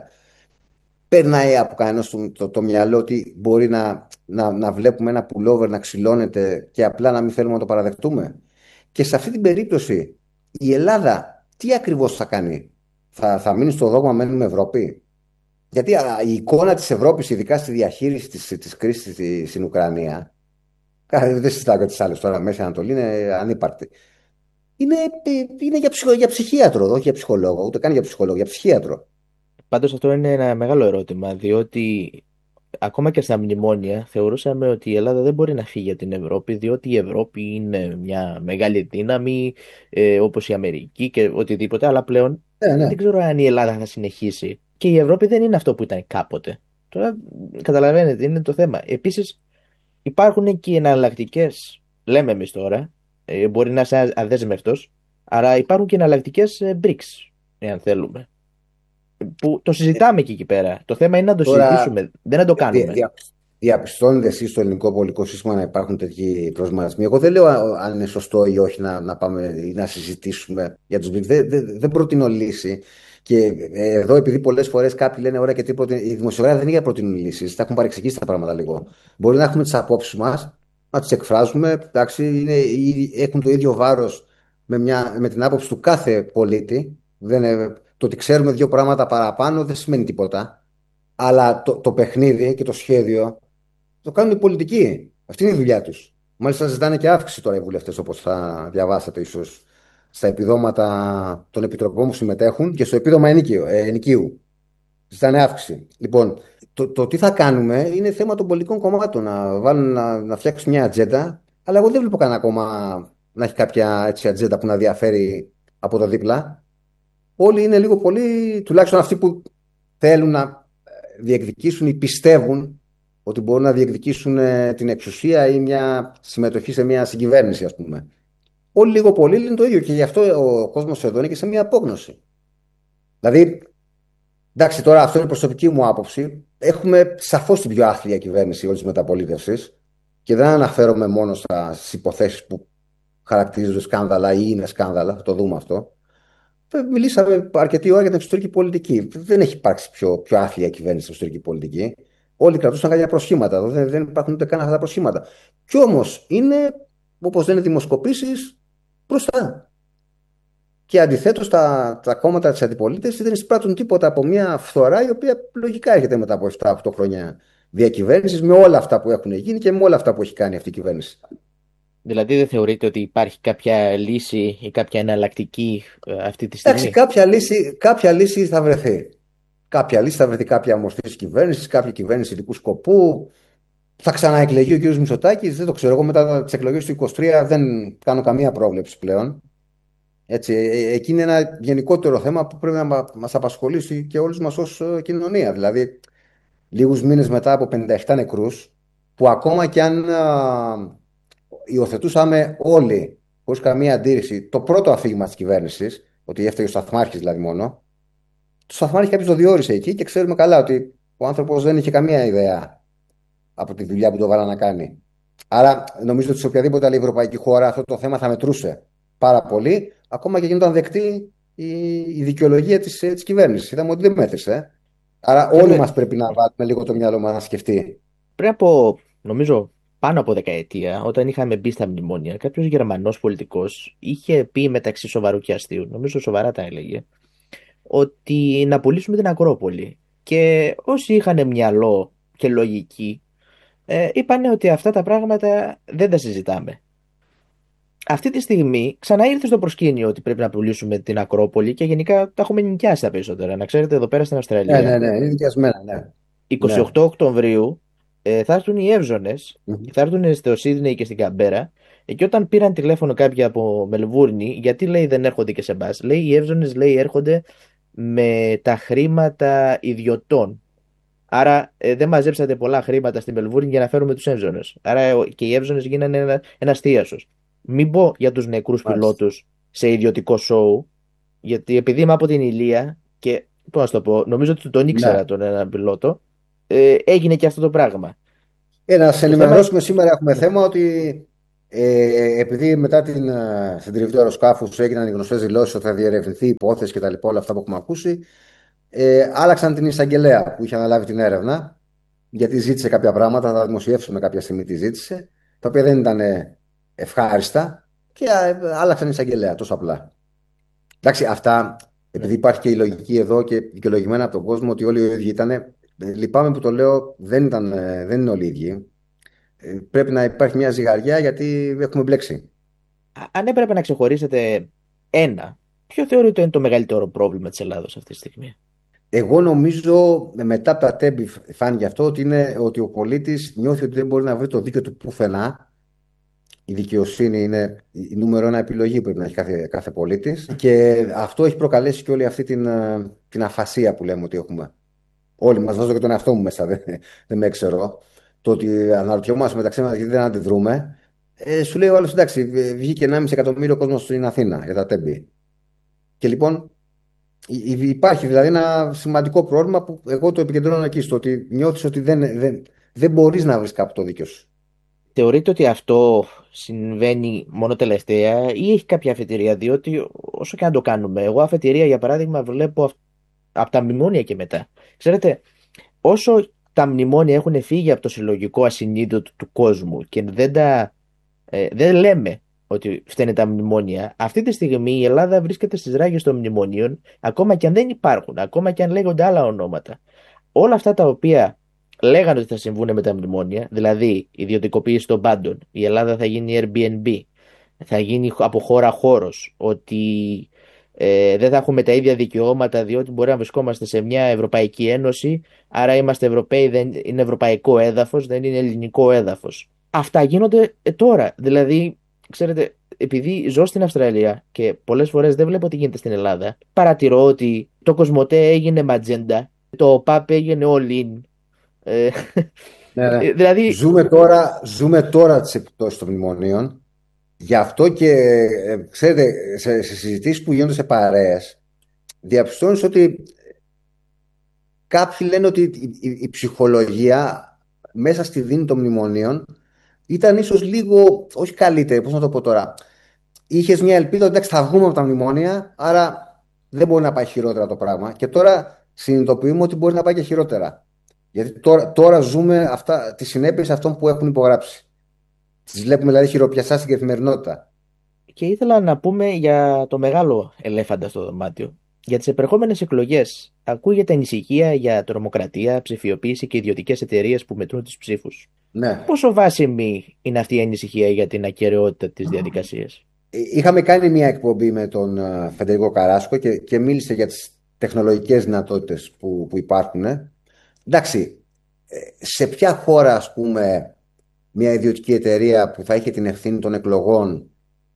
Περνάει από κανένα το, το, το μυαλό ότι μπορεί να, να, να βλέπουμε ένα pullover να ξυλώνεται και απλά να μην θέλουμε να το παραδεχτούμε. Και σε αυτή την περίπτωση η Ελλάδα τι ακριβώς θα κάνει? Θα, θα μείνει στο δόγμα μένουμε Ευρώπη? Γιατί α, η εικόνα της Ευρώπης, ειδικά στη διαχείριση της, της κρίσης στη- στην Ουκρανία, κα- δεν συζητάω για τις άλλες τώρα, Μέση Ανατολή είναι ανύπαρκτη. Είναι, ε, είναι για, ψυχο, για ψυχίατρο, όχι για ψυχολόγο, ούτε καν για ψυχολόγο, για ψυχίατρο. Πάντως αυτό είναι ένα μεγάλο ερώτημα, διότι ακόμα και στα μνημόνια θεωρούσαμε ότι η Ελλάδα δεν μπορεί να φύγει από την Ευρώπη, διότι η Ευρώπη είναι μια μεγάλη δύναμη, ε, όπως η Αμερική και οτιδήποτε, αλλά πλέον Ναι, δεν ναι. ξέρω αν η Ελλάδα θα συνεχίσει. Και η Ευρώπη δεν είναι αυτό που ήταν κάποτε. Τώρα καταλαβαίνετε, είναι το θέμα. Επίσης υπάρχουν και εναλλακτικέ, λέμε εμεί τώρα, ε, μπορεί να είσαι αδέσμευτος, αλλά υπάρχουν και εναλλακτικέ μπριξ, εάν θέλουμε. Που το συζητάμε και εκεί πέρα. Το θέμα είναι να το Τώρα συζητήσουμε, δεν να το δια, κάνουμε. δια, διαπιστώνετε εσείς στο ελληνικό πολιτικό σύστημα να υπάρχουν τέτοιοι προσματισμοί? Εγώ δεν λέω α- αν είναι σωστό ή όχι να, να πάμε ή να συζητήσουμε για τους μπριξ. Δεν, δεν, δεν προτείνω λύση. Και ε, εδώ, επειδή πολλές φορές κάποιοι λένε ωραία και τι προτείνει, οι δημοσιογράφοι δεν είναι για προτείνουν λύσεις, τα έχουν παρεξηγήσει τα πράγματα λίγο. Μπορεί να έχουμε τις απόψεις μας, να τις εκφράζουμε. Εντάξει, είναι, ή- έχουν το ίδιο βάρος με, μια, με την άποψη του κάθε πολίτη. Δεν είναι, το ότι ξέρουμε δύο πράγματα παραπάνω δεν σημαίνει τίποτα. Αλλά το, το παιχνίδι και το σχέδιο το κάνουν οι πολιτικοί. Αυτή είναι η δουλειά του. Μάλιστα, ζητάνε και αύξηση τώρα οι βουλευτέ, όπω θα διαβάσατε ίσω, στα επιδόματα των επιτροπών που συμμετέχουν και στο επίδομα ενίκιο, ε, ενοικίου. Ζητάνε αύξηση. Λοιπόν, το, το τι θα κάνουμε είναι θέμα των πολιτικών κομμάτων. Να, βάλουν, να, να φτιάξουν μια ατζέντα. Αλλά εγώ δεν βλέπω κανένα κόμμα να έχει κάποια έτσι, ατζέντα που να διαφέρει από το δίπλα. Όλοι είναι λίγο πολύ, τουλάχιστον αυτοί που θέλουν να διεκδικήσουν ή πιστεύουν ότι μπορούν να διεκδικήσουν ε, την εξουσία ή μια συμμετοχή σε μια συγκυβέρνηση, ας πούμε. Όλοι λίγο πολύ λένε το ίδιο και γι' αυτό ο κόσμος εδώ είναι και σε μια απόγνωση. Δηλαδή, εντάξει, τώρα αυτό είναι η προσωπική μου άποψη. Έχουμε σαφώς την πιο άθλια κυβέρνηση όλη τη μεταπολίτευση και δεν αναφέρομαι μόνο στις υποθέσεις που χαρακτηρίζονται σκάνδαλα ή είναι σκάνδαλα, θα το δούμε αυτό. Ε, Μιλήσαμε αρκετή ώρα για την εξωτερική πολιτική. Δεν έχει υπάρξει πιο, πιο άθλια κυβέρνηση στην εξωτερική πολιτική. Όλοι κρατούσαν κάποια προσχήματα. Εδώ δεν, δεν υπάρχουν ούτε καν αυτά τα προσχήματα. Κι όμω είναι, όπω λένε δημοσκοπήσει, μπροστά. Και αντιθέτω τα, τα κόμματα τη αντιπολίτευση δεν εισπράττουν τίποτα από μια φθορά η οποία λογικά έρχεται μετά από επτά οκτώ χρόνια διακυβέρνηση με όλα αυτά που έχουν γίνει και με όλα αυτά που έχει κάνει αυτή η κυβέρνηση. Δηλαδή δεν θεωρείτε ότι υπάρχει κάποια λύση ή κάποια εναλλακτική ε, αυτή τη Εντάξει, στιγμή? κάποια λύση, κάποια λύση θα βρεθεί. Κάποια λύση θα βρεθεί, κάποια μορφή τη κυβέρνηση, κάποια κυβέρνηση ειδικού σκοπού. Θα ξαναεκλεγεί ο κ. Μητσοτάκη, δεν το ξέρω. Εγώ μετά τι εκλογέ του είκοσι τρία δεν κάνω καμία πρόβλεψη πλέον. Έτσι, ε, ε, εκεί είναι ένα γενικότερο θέμα που πρέπει να μα απασχολήσει και όλου μα ω κοινωνία. Δηλαδή, λίγου μήνε μετά από πενήντα επτά νεκρού, που ακόμα και αν α, υιοθετούσαμε όλοι, χωρί καμία αντίρρηση, το πρώτο αφήγημα τη κυβέρνηση, ότι έφταιγε ο Σταθμάρχη δηλαδή μόνο, το Σταθμάρχη κάποιο το διόρισε εκεί και ξέρουμε καλά ότι ο άνθρωπο δεν είχε καμία ιδέα από τη δουλειά που το βάλα να κάνει. Άρα νομίζω ότι σε οποιαδήποτε άλλη ευρωπαϊκή χώρα αυτό το θέμα θα μετρούσε πάρα πολύ, ακόμα και γίνονταν δεκτή η, η δικαιολογία τη της κυβέρνηση. Είδαμε ότι δεν μέτρησε. Άρα όλοι Ξέρετε, μα πρέπει να βάλουμε λίγο το μυαλό μα να σκεφτεί. πριν από, νομίζω, πάνω από δεκαετία, όταν είχαμε μπει στα μνημόνια, κάποιο Γερμανό πολιτικό είχε πει μεταξύ σοβαρού και αστείου, νομίζω σοβαρά τα έλεγε, ότι να πουλήσουμε την Ακρόπολη. Και όσοι είχαν μυαλό και λογική, ε, είπαν ότι αυτά τα πράγματα δεν τα συζητάμε. Αυτή τη στιγμή ξανά ήρθε στο προσκήνιο ότι πρέπει να πουλήσουμε την Ακρόπολη και γενικά τα έχουμε νοικιάσει τα περισσότερα. Να ξέρετε, εδώ πέρα στην Ναι, ναι, Αυστραλία, ναι, είναι δικαιασμένα, ναι. Ναι. είκοσι οκτώ Οκτωβρίου, ε, θα έρθουν οι Εύζωνες, Μμμ. θα έρθουν στο Σίδνεϊ και στην Καμπέρα. ε, Και όταν πήραν τηλέφωνο κάποιοι από Μελβούρνη, γιατί λέει δεν έρχονται και σε μπας, λέει οι Εύζωνες λέει έρχονται με τα χρήματα ιδιωτών. Άρα ε, δεν μαζέψατε πολλά χρήματα στη Μελβούρνη για να φέρουμε τους Εύζωνες. Άρα ε, και οι Εύζωνες γίνανε ένα, ένας θίασος. Μην πω για τους νεκρούς Μάλιστα. πιλότους σε ιδιωτικό σοου, γιατί επειδή είμαι από την Ηλία και πώς να σου το πω, νομίζω ότι τον ήξερα Ναι. τον έναν πιλότο, ε, έγινε και αυτό το πράγμα. Ε, να σε Το θέμα. ενημερώσουμε σήμερα έχουμε Ναι. θέμα ότι Ε, επειδή μετά την ε, συντριβή του αεροσκάφου έγιναν οι γνωστέ δηλώσει ότι θα διερευνηθεί η υπόθεση και τα λοιπά, όλα αυτά που έχουμε ακούσει, ε, άλλαξαν την εισαγγελέα που είχε αναλάβει την έρευνα, γιατί ζήτησε κάποια πράγματα, θα τα δημοσιεύσουμε κάποια στιγμή τι ζήτησε, τα οποία δεν ήταν ε, ευχάριστα και ε, άλλαξαν εισαγγελέα, τόσο απλά. Εντάξει, αυτά, Ναι. επειδή υπάρχει και η λογική εδώ και δικαιολογημένα από τον κόσμο ότι όλοι οι ίδιοι ήταν. ε, Λυπάμαι που το λέω, δεν, ήταν, ε, δεν είναι όλοι οι ίδιοι. Ε, Πρέπει να υπάρχει μια ζυγαριά γιατί έχουμε μπλέξει. Α- Αν έπρεπε να ξεχωρίσετε ένα, ποιο θεωρείτε είναι το μεγαλύτερο πρόβλημα της Ελλάδος αυτή τη στιγμή? Εγώ νομίζω ε, μετά από τα τέμπη φάνηκε αυτό ότι, είναι, ότι ο πολίτης νιώθει ότι δεν μπορεί να βρει το δίκαιο του πουθενά. Η δικαιοσύνη είναι η νούμερο ένα επιλογή που πρέπει να έχει κάθε, κάθε πολίτης και αυτό έχει προκαλέσει και όλη αυτή την, ε, την αφασία που λέμε ότι έχουμε. Όλοι μας, βάζω και τον εαυτό μου μέσα, δεν, δεν με ξέρω. Το ότι αναρωτιόμαστε μεταξύ μας γιατί δεν αντιδρούμε. Ε, σου λέει ο άλλος, εντάξει, βγήκε ενάμιση εκατομμύριο κόσμο στην Αθήνα για τα τέμπη. Και λοιπόν υ- υ- υπάρχει δηλαδή ένα σημαντικό πρόβλημα που εγώ το επικεντρώνω εκεί, στο ότι νιώθεις ότι δεν, δεν, δεν μπορείς να βρεις κάπου το δίκιο σου. Θεωρείτε ότι αυτό συμβαίνει μόνο τελευταία ή έχει κάποια αφετηρία? Διότι όσο και αν το κάνουμε, εγώ αφετηρία για παράδειγμα βλέπω αυ- από τα μνημόνια και μετά. Ξέρετε, όσο τα μνημόνια έχουν φύγει από το συλλογικό ασυνείδητο του κόσμου και δεν τα ε, δεν λέμε ότι φταίνε τα μνημόνια, αυτή τη στιγμή η Ελλάδα βρίσκεται στις ράγες των μνημονίων, ακόμα και αν δεν υπάρχουν, ακόμα και αν λέγονται άλλα ονόματα. Όλα αυτά τα οποία λέγανε ότι θα συμβούν με τα μνημόνια, δηλαδή η ιδιωτικοποίηση των πάντων, η Ελλάδα θα γίνει Airbnb, θα γίνει από χώρα χώρος, ότι ε, δεν θα έχουμε τα ίδια δικαιώματα διότι μπορεί να βρισκόμαστε σε μια Ευρωπαϊκή Ένωση, άρα είμαστε Ευρωπαίοι, δεν είναι ευρωπαϊκό έδαφος, δεν είναι ελληνικό έδαφος. Αυτά γίνονται ε, τώρα, δηλαδή, ξέρετε, επειδή ζω στην Αυστραλία και πολλές φορές δεν βλέπω τι γίνεται στην Ελλάδα, παρατηρώ ότι το Κοσμοτέ έγινε ματζέντα, το ΟΠΑΠ έγινε all in. Ε, Ναι, ναι. δηλαδή, Ζούμε τώρα, ζούμε τώρα τις επιπτώσεις των μνημονίων. Γι' αυτό και, ε, ξέρετε, σε, σε συζητήσεις που γίνονται σε παρέες, διαπιστώνεις ότι κάποιοι λένε ότι η, η- η ψυχολογία μέσα στη δίνη των μνημονίων ήταν ίσως λίγο, όχι καλύτερη, πώς να το πω τώρα. Είχες μια ελπίδα ότι εντάξει, θα βγούμε από τα μνημόνια, άρα δεν μπορεί να πάει χειρότερα το πράγμα. Και τώρα συνειδητοποιούμε ότι μπορεί να πάει και χειρότερα. Γιατί τώρα, τώρα ζούμε αυτά, τις συνέπειες αυτών που έχουν υπογράψει. Τις βλέπουμε δηλαδή χειροπιαστά στην καθημερινότητα. και ήθελα να πούμε για το μεγάλο ελέφαντα στο δωμάτιο. Για τις επερχόμενες εκλογές ακούγεται ανησυχία για τρομοκρατία, ψηφιοποίηση και ιδιωτικές εταιρείες που μετρούν τους ψήφους. Ναι. Πόσο βάσιμη είναι αυτή η ανησυχία για την ακεραιότητα της διαδικασίας? Ε, Είχαμε κάνει μια εκπομπή με τον ε, Φεντερικό Καράσκο και, και μίλησε για τις τεχνολογικές δυνατότητες που, που υπάρχουν. ε. Εντάξει, ε, σε ποια χώρα, ας πούμε, μια ιδιωτική εταιρεία που θα είχε την ευθύνη των εκλογών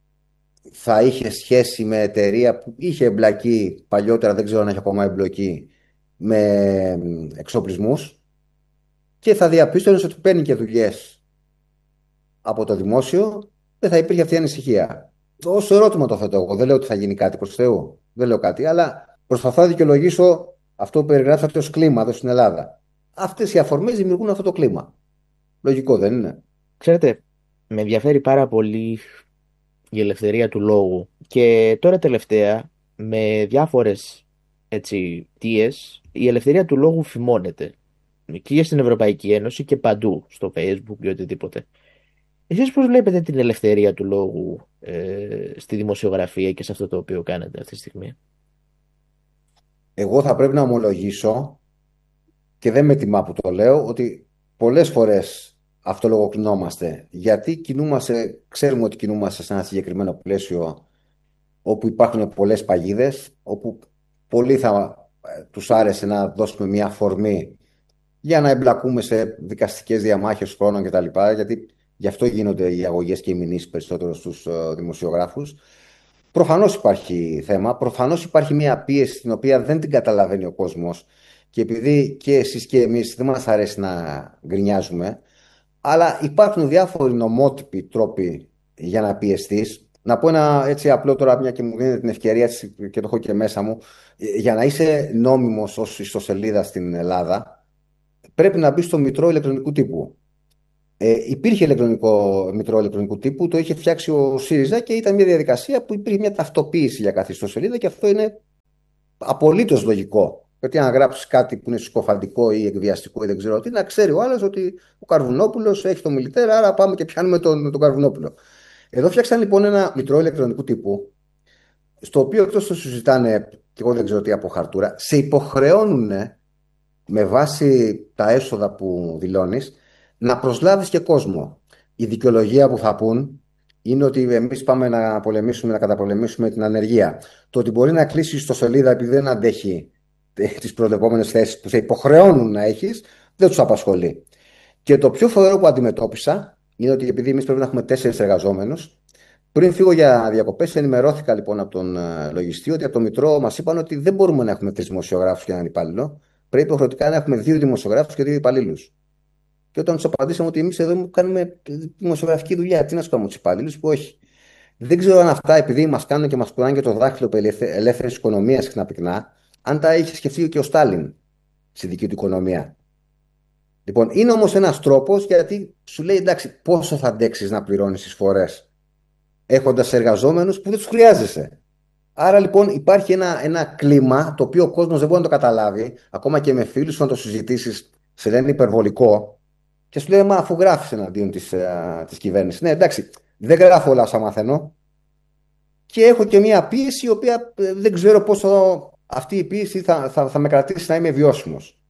θα είχε σχέση με εταιρεία που είχε εμπλακεί παλιότερα, δεν ξέρω αν έχει ακόμα εμπλοκή, με εξοπλισμούς και θα διαπίστωνες ότι παίρνει και δουλειές από το δημόσιο, δεν θα υπήρχε αυτή η ανησυχία. Όσο ερώτημα το θέτω εγώ. Δεν λέω ότι θα γίνει κάτι προς Θεού. Δεν λέω κάτι, αλλά προσπαθώ να δικαιολογήσω αυτό που περιγράψατε ως κλίμα εδώ στην Ελλάδα. Αυτές οι αφορμές δημιουργούν αυτό το κλίμα. Λογικό δεν είναι? Ξέρετε, με ενδιαφέρει πάρα πολύ η ελευθερία του λόγου και τώρα τελευταία με διάφορες έτσι αιτίες η ελευθερία του λόγου φημώνεται και στην Ευρωπαϊκή Ένωση και παντού στο Facebook ή οτιδήποτε. Εσείς πώς βλέπετε την ελευθερία του λόγου ε, στη δημοσιογραφία και σε αυτό το οποίο κάνετε αυτή τη στιγμή? Εγώ θα πρέπει να ομολογήσω, και δεν με τιμά που το λέω, ότι πολλές φορές αυτολογοκρινόμαστε. Γιατί κινούμαστε, ξέρουμε ότι κινούμαστε σε ένα συγκεκριμένο πλαίσιο όπου υπάρχουν πολλές παγίδες, όπου πολλοί θα ε, τους άρεσε να δώσουμε μια αφορμή για να εμπλακούμε σε δικαστικές διαμάχες χρόνων κτλ. Γιατί γι' αυτό γίνονται οι αγωγές και οι μηνύσεις περισσότερο στους ε, δημοσιογράφους. Προφανώς υπάρχει θέμα, προφανώς υπάρχει μια πίεση την οποία δεν την καταλαβαίνει ο κόσμος και επειδή και εσείς και εμείς δεν μας αρέσει να γκρινιάζουμε, αλλά υπάρχουν διάφοροι νομότυποι τρόποι για να πιεστείς. Να πω ένα έτσι απλό τώρα, μια και μου δίνετε την ευκαιρία έτσι, και το έχω και μέσα μου, για να είσαι νόμιμος ως ιστοσελίδα στην Ελλάδα, πρέπει να μπει στο Μητρό ηλεκτρονικού τύπου. Ε, υπήρχε ηλεκτρονικό, μητρό ηλεκτρονικού τύπου, το είχε φτιάξει ο ΣΥΡΙΖΑ και ήταν μια διαδικασία που υπήρχε μια ταυτοποίηση για κάθε ιστοσελίδα και αυτό είναι απολύτως λογικό. Γιατί αν γράψει κάτι που είναι συκοφαντικό ή εκβιαστικό ή δεν ξέρω τι, να ξέρει ο άλλο ότι ο Καρβουνόπουλο έχει το μιλιτέρ, άρα πάμε και πιάνουμε τον, τον Καρβουνόπουλο. Εδώ φτιάξαν λοιπόν ένα μητρό ηλεκτρονικού τύπου, στο οποίο εκτό το συζητάνε, και εγώ δεν ξέρω τι από χαρτούρα, σε υποχρεώνουν με βάση τα έσοδα που δηλώνεις να προσλάβεις και κόσμο. Η δικαιολογία που θα πούν είναι ότι εμείς πάμε να πολεμήσουμε, να καταπολεμήσουμε την ανεργία. Το ότι μπορεί να κλείσει ιστοσελίδα επειδή δεν αντέχει τις προβλεπόμενες θέσεις που σε υποχρεώνουν να έχεις, δεν τους απασχολεί. Και το πιο φοβερό που αντιμετώπισα είναι ότι επειδή εμείς πρέπει να έχουμε τέσσερις εργαζόμενους, πριν φύγω για διακοπές, ενημερώθηκα λοιπόν από τον ε, λογιστή ότι από το Μητρό μας είπαν ότι δεν μπορούμε να έχουμε τρεις δημοσιογράφους και έναν υπάλληλο. Πρέπει υποχρεωτικά να έχουμε δύο δημοσιογράφους και δύο υπαλλήλους. Και όταν του απαντήσαμε ότι εμείς εδώ κάνουμε δημοσιογραφική δουλειά, τι να σου κάνουμε του υπαλλήλους, που όχι. Δεν ξέρω αν αυτά, επειδή μας κάνουν και μας πουλάνε και το δάχτυλο περί ελεύθερης οικονομίας συχνά πυκνά, αν τα είχε σκεφτεί και ο Στάλιν στη δική του οικονομία. Λοιπόν, είναι όμως ένας τρόπος γιατί σου λέει εντάξει, πόσο θα αντέξεις να πληρώνεις εισφορές έχοντας εργαζόμενους που δεν τους χρειάζεσαι. Άρα λοιπόν υπάρχει ένα, ένα κλίμα το οποίο ο κόσμος δεν μπορεί να το καταλάβει, ακόμα και με φίλους που να το συζητήσεις, σε λένε υπερβολικό και σου λέει μα αφού γράφεις εναντίον της, ε, της κυβέρνησης. Ναι, εντάξει, δεν γράφω όλα όσα μαθαίνω και έχω και μια πίεση η οποία ε, δεν ξέρω πόσο αυτή η πίεση θα, θα, θα με κρατήσει να είμαι βιώσιμος.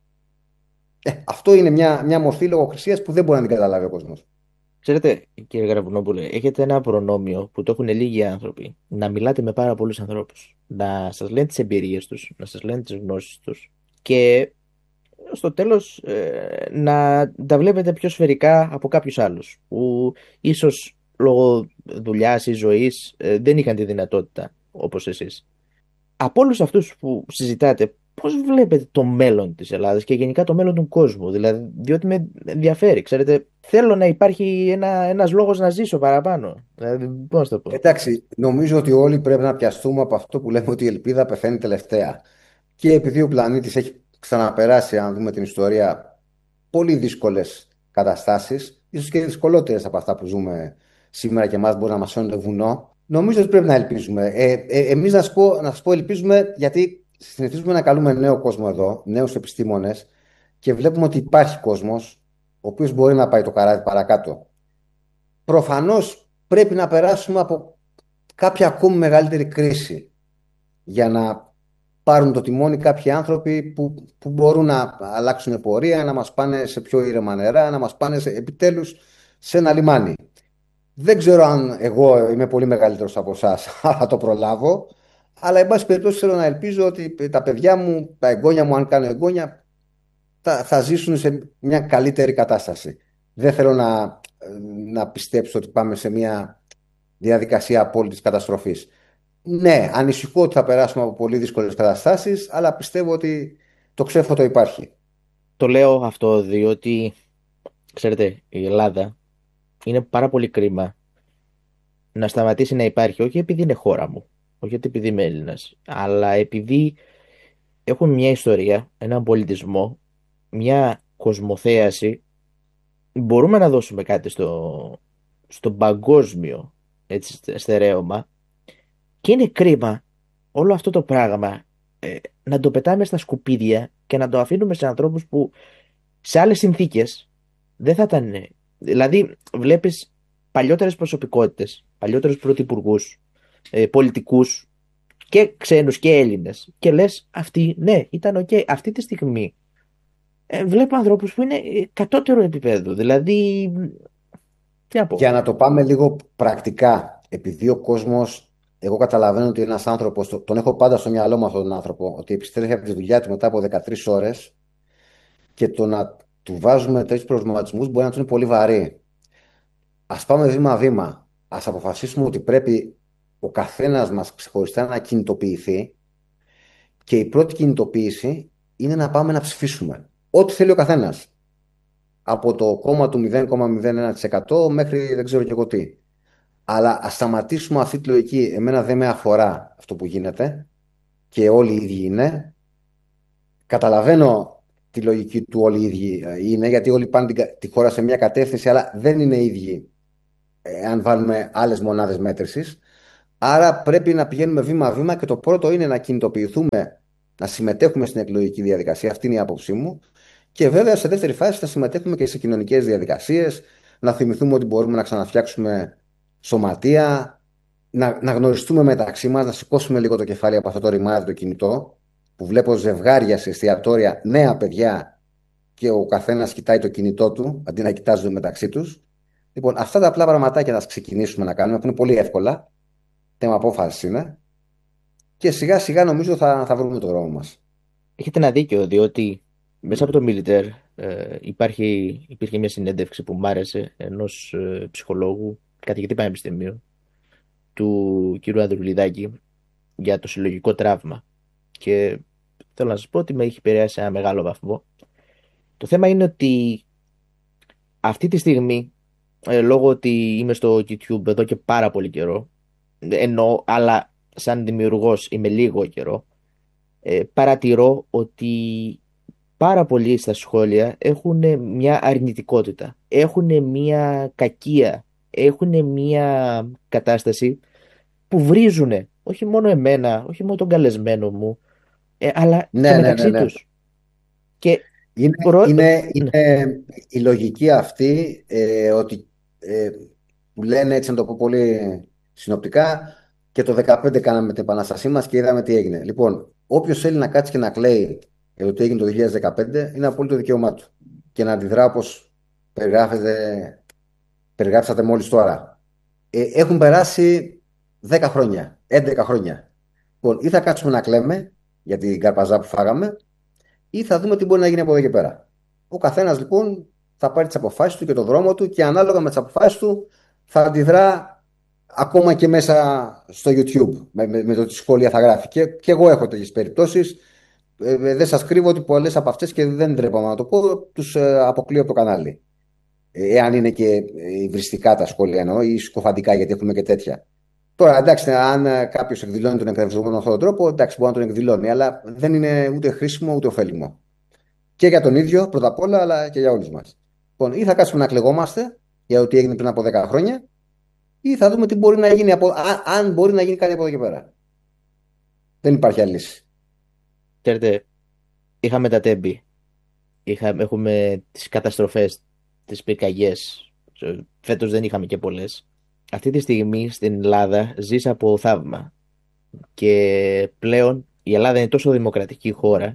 Ε, αυτό είναι μια, μια μορφή λογοκρισίας που δεν μπορεί να την καταλάβει ο κόσμος. Ξέρετε, κύριε Γραβουνόπουλε, έχετε ένα προνόμιο που το έχουν λίγοι άνθρωποι. Να μιλάτε με πάρα πολλούς ανθρώπους. Να σας λένε τις εμπειρίες τους, να σας λένε τις γνώσεις τους και στο τέλος ε, να τα βλέπετε πιο σφαιρικά από κάποιους άλλους που ίσως λόγω δουλειάς ή ζωής ε, δεν είχαν τη δυνατότητα όπως εσείς. Από όλους αυτούς που συζητάτε, πώς βλέπετε το μέλλον της Ελλάδας και γενικά το μέλλον του κόσμου? Δηλαδή, διότι με ενδιαφέρει, ξέρετε, θέλω να υπάρχει ένα, ένας λόγος να ζήσω παραπάνω. Δηλαδή, πώς το πω. Εντάξει, νομίζω ότι όλοι πρέπει να πιαστούμε από αυτό που λέμε ότι η ελπίδα πεθαίνει τελευταία. Και επειδή ο πλανήτης έχει ξαναπεράσει, αν δούμε την ιστορία, πολύ δύσκολες καταστάσεις, ίσως και δυσκολότερες από αυτά που ζούμε σήμερα και εμάς μπορεί να μας σώνει το βουνό, νομίζω ότι πρέπει να ελπίζουμε. Ε, ε, εμείς να σας πω, να σας πω ελπίζουμε γιατί συνηθίζουμε να καλούμε νέο κόσμο εδώ, νέους επιστήμονες και βλέπουμε ότι υπάρχει κόσμος ο οποίος μπορεί να πάει το καράβι παρακάτω. Προφανώς πρέπει να περάσουμε από κάποια ακόμη μεγαλύτερη κρίση για να πάρουν το τιμόνι κάποιοι άνθρωποι που, που μπορούν να αλλάξουν πορεία, να μας πάνε σε πιο ήρεμα νερά, να μας πάνε σε, επιτέλους σε ένα λιμάνι. Δεν ξέρω αν εγώ είμαι πολύ μεγαλύτερος από εσάς, θα το προλάβω, αλλά εν πάση περιπτώσει θέλω να ελπίζω ότι τα παιδιά μου, τα εγγόνια μου, αν κάνω εγγόνια, θα, θα ζήσουν σε μια καλύτερη κατάσταση. Δεν θέλω να, να πιστέψω ότι πάμε σε μια διαδικασία απόλυτης καταστροφής. Ναι, ανησυχώ ότι θα περάσουμε από πολύ δύσκολες καταστάσεις, αλλά πιστεύω ότι το ξέφωτο υπάρχει. Το λέω αυτό διότι, ξέρετε, η Ελλάδα είναι πάρα πολύ κρίμα να σταματήσει να υπάρχει, όχι επειδή είναι χώρα μου, όχι επειδή είμαι Έλληνας, αλλά επειδή έχουμε μια ιστορία, έναν πολιτισμό, μια κοσμοθέαση. Μπορούμε να δώσουμε κάτι στο, στο παγκόσμιο έτσι, στερέωμα και είναι κρίμα όλο αυτό το πράγμα ε, να το πετάμε στα σκουπίδια και να το αφήνουμε σε ανθρώπους που σε άλλες συνθήκες δεν θα ήταν. Δηλαδή βλέπεις παλιότερες προσωπικότητες, παλιότερους πρωθυπουργούς, ε, πολιτικούς και ξένους και Έλληνες και λες αυτοί ναι ήταν ok αυτή τη στιγμή. Ε, βλέπω ανθρώπους που είναι ε, κατώτερο επίπεδο. Δηλαδή, τι να πω. Για να το πάμε λίγο πρακτικά, επειδή ο κόσμος, εγώ καταλαβαίνω ότι ένας άνθρωπος, το- τον έχω πάντα στο μυαλό μου αυτόν τον άνθρωπο, ότι επιστρέφει από τη δουλειά του μετά από δεκατρείς ώρες και το να του βάζουμε τέτοιους προβληματισμούς μπορεί να του είναι πολύ βαρύ. Ας πάμε βήμα-βήμα. Ας αποφασίσουμε ότι πρέπει ο καθένας μας ξεχωριστά να κινητοποιηθεί και η πρώτη κινητοποίηση είναι να πάμε να ψηφίσουμε. Ό,τι θέλει ο καθένας. Από το κόμμα του μηδέν κόμμα μηδέν ένα τοις εκατό μέχρι δεν ξέρω και εγώ τι. Αλλά ας σταματήσουμε αυτή τη λογική. Εμένα δεν με αφορά αυτό που γίνεται και όλοι οι ίδιοι είναι. Καταλαβαίνω τη λογική του όλοι οι ίδιοι είναι, γιατί όλοι πάνε την- τη χώρα σε μια κατεύθυνση, αλλά δεν είναι ίδιοι ε, αν βάλουμε άλλες μονάδες μέτρησης. Άρα πρέπει να πηγαίνουμε βήμα-βήμα και το πρώτο είναι να κινητοποιηθούμε, να συμμετέχουμε στην εκλογική διαδικασία. Αυτή είναι η άποψή μου. Και βέβαια σε δεύτερη φάση θα συμμετέχουμε και σε κοινωνικές διαδικασίες, να θυμηθούμε ότι μπορούμε να ξαναφτιάξουμε σωματεία, να, να γνωριστούμε μεταξύ μας, να σηκώσουμε λίγο το κεφάλι από αυτό το ρημάδι το κινητό, που βλέπω ζευγάρια σε εστιατόρια, νέα παιδιά, και ο καθένας κοιτάει το κινητό του αντί να κοιτάζουν μεταξύ τους. Λοιπόν, αυτά τα απλά πραγματάκια να ξεκινήσουμε να κάνουμε, που είναι πολύ εύκολα, θέμα απόφαση είναι, και σιγά σιγά νομίζω θα, θα βρούμε το δρόμο μας. Έχετε ένα δίκιο, διότι μέσα από το Μιλιτέρ ε, υπάρχει, υπήρχε μια συνέντευξη που μ' άρεσε ενός ε, ψυχολόγου, καθηγητή πανεπιστημίου, του κ. Ανδρουλιδάκη, για το συλλογικό τραύμα. Και θέλω να σας πω ότι με έχει επηρεάσει σε ένα μεγάλο βαθμό. Το θέμα είναι ότι αυτή τη στιγμή, ε, λόγω ότι είμαι στο YouTube εδώ και πάρα πολύ καιρό, ενώ, αλλά σαν δημιουργός είμαι λίγο καιρό, ε, παρατηρώ ότι πάρα πολλοί στα σχόλια έχουν μια αρνητικότητα, έχουν μια κακία, έχουν μια κατάσταση που βρίζουν όχι μόνο εμένα, όχι μόνο τον καλεσμένο μου, ε, αλλά και Ναι, ναι, ναι, μεταξύ ναι. τους. Και Είναι, προ... είναι, ναι, είναι η λογική αυτή, ε, ότι ε, που λένε, έτσι να το πω πολύ συνοπτικά, και το δεκαπέντε κάναμε την επανάστασή μας και είδαμε τι έγινε. Λοιπόν, όποιος θέλει να κάτσει και να κλαίει για το τι έγινε το δύο χιλιάδες δεκαπέντε, είναι απόλυτο δικαίωμά του. Και να αντιδρά όπως περιγράφετε, περιγράψατε μόλις τώρα. Ε, έχουν περάσει δέκα χρόνια, έντεκα χρόνια. Λοιπόν, ή θα κάτσουμε να κλαίμε για την καρπαζά που φάγαμε, ή θα δούμε τι μπορεί να γίνει από εδώ και πέρα. Ο καθένας λοιπόν θα πάρει τις αποφάσεις του και το δρόμο του, και ανάλογα με τις αποφάσεις του θα αντιδρά ακόμα και μέσα στο YouTube με, με, με το τι σχόλια θα γράφει. Και, και εγώ έχω τέτοιες περιπτώσεις. Ε, ε, δεν σας κρύβω ότι πολλές από αυτές, και δεν τρέπομαι να το πω, τους ε, αποκλείω από το κανάλι. Ε, εάν είναι και ε, υβριστικά τα σχόλια εννοώ, ή σκοφαντικά, γιατί έχουμε και τέτοια. Τώρα, εντάξει, αν κάποιο εκδηλώνει τον εκνευρισμό με αυτόν τον τρόπο, εντάξει, μπορεί να τον εκδηλώνει, αλλά δεν είναι ούτε χρήσιμο ούτε ωφέλιμο. Και για τον ίδιο πρώτα απ' όλα, αλλά και για όλους μας. Λοιπόν, ή θα κάτσουμε να κλεγόμαστε για ό,τι έγινε πριν από δέκα χρόνια, ή θα δούμε τι μπορεί να γίνει, από, αν, αν μπορεί να γίνει κάτι από εδώ και πέρα. Δεν υπάρχει άλλη λύση. ξέρετε, είχαμε τα τέμπη, είχαμε, έχουμε τις καταστροφές, τις πυρκαγιές, φέτος δεν είχαμε και πολλές. Αυτή τη στιγμή στην Ελλάδα ζεις από θαύμα και πλέον η Ελλάδα είναι τόσο δημοκρατική χώρα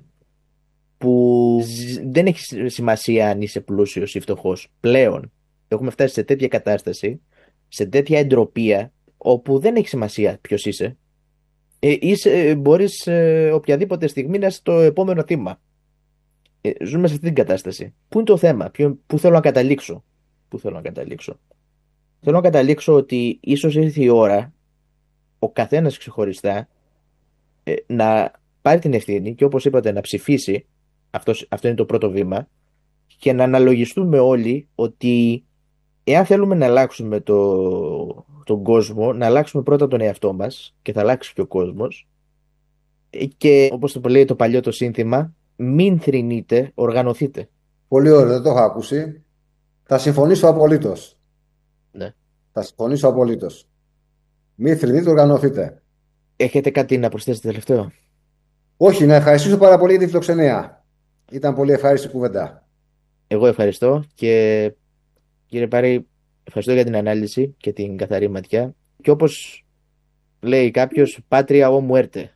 που ζ- δεν έχει σημασία αν είσαι πλούσιος ή φτωχός. Πλέον έχουμε φτάσει σε τέτοια κατάσταση, σε τέτοια εντροπία, όπου δεν έχει σημασία ποιος είσαι. Ε, είσαι ε, μπορείς ε, οποιαδήποτε στιγμή να είσαι το επόμενο θύμα. Ε, ζούμε σε αυτή την κατάσταση. Πού είναι το θέμα, ποιο, πού θέλω να καταλήξω. Πού θέλω να καταλήξω. Θέλω να καταλήξω ότι ίσως ήρθε η ώρα ο καθένας ξεχωριστά ε, να πάρει την ευθύνη και, όπως είπατε, να ψηφίσει. Αυτός, αυτό είναι το πρώτο βήμα, και να αναλογιστούμε όλοι ότι εάν θέλουμε να αλλάξουμε το, τον κόσμο, να αλλάξουμε πρώτα τον εαυτό μας, και θα αλλάξει και ο κόσμος. Ε, και όπως το λέει το παλιό το σύνθημα, μην θρηνείτε, οργανωθείτε. Πολύ ωραίο, δεν το έχω ακούσει. Θα συμφωνήσω απολύτως. Ναι. Θα συμφωνήσω απολύτως. Μη θρηνείτε, οργανωθείτε. Έχετε κάτι να προσθέσετε τελευταίο? Όχι, να ευχαριστήσω πάρα πολύ για τη φιλοξενία. Ήταν πολύ ευχάριστη κουβέντα. Εγώ ευχαριστώ, και κύριε Πάρη, ευχαριστώ για την ανάλυση και την καθαρή ματιά. Και όπως λέει κάποιος, πάτρια ο muerte.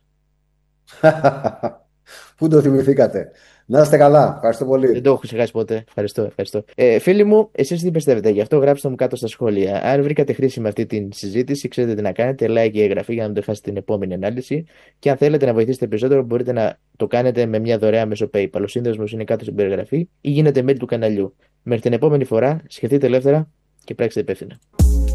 Πού το θυμηθήκατε. Να είστε καλά. Ευχαριστώ Δεν πολύ. το έχω ξεχάσει ποτέ. Ευχαριστώ, ευχαριστώ. Ε, φίλοι μου, εσείς τι πιστεύετε γι' αυτό? Γράψτε το μου κάτω στα σχόλια. Αν βρήκατε χρήσιμη αυτή τη συζήτηση, ξέρετε τι να κάνετε. Like και εγγραφή για να μην το χάσετε την επόμενη ανάλυση. Και αν θέλετε να βοηθήσετε περισσότερο, μπορείτε να το κάνετε με μια δωρεά μέσω PayPal. Ο σύνδεσμος είναι κάτω στην περιγραφή, ή γίνετε μέλη του καναλιού. Μέχρι την επόμενη φορά, σκεφτείτε ελεύθερα και πράξτε υπεύθυνα.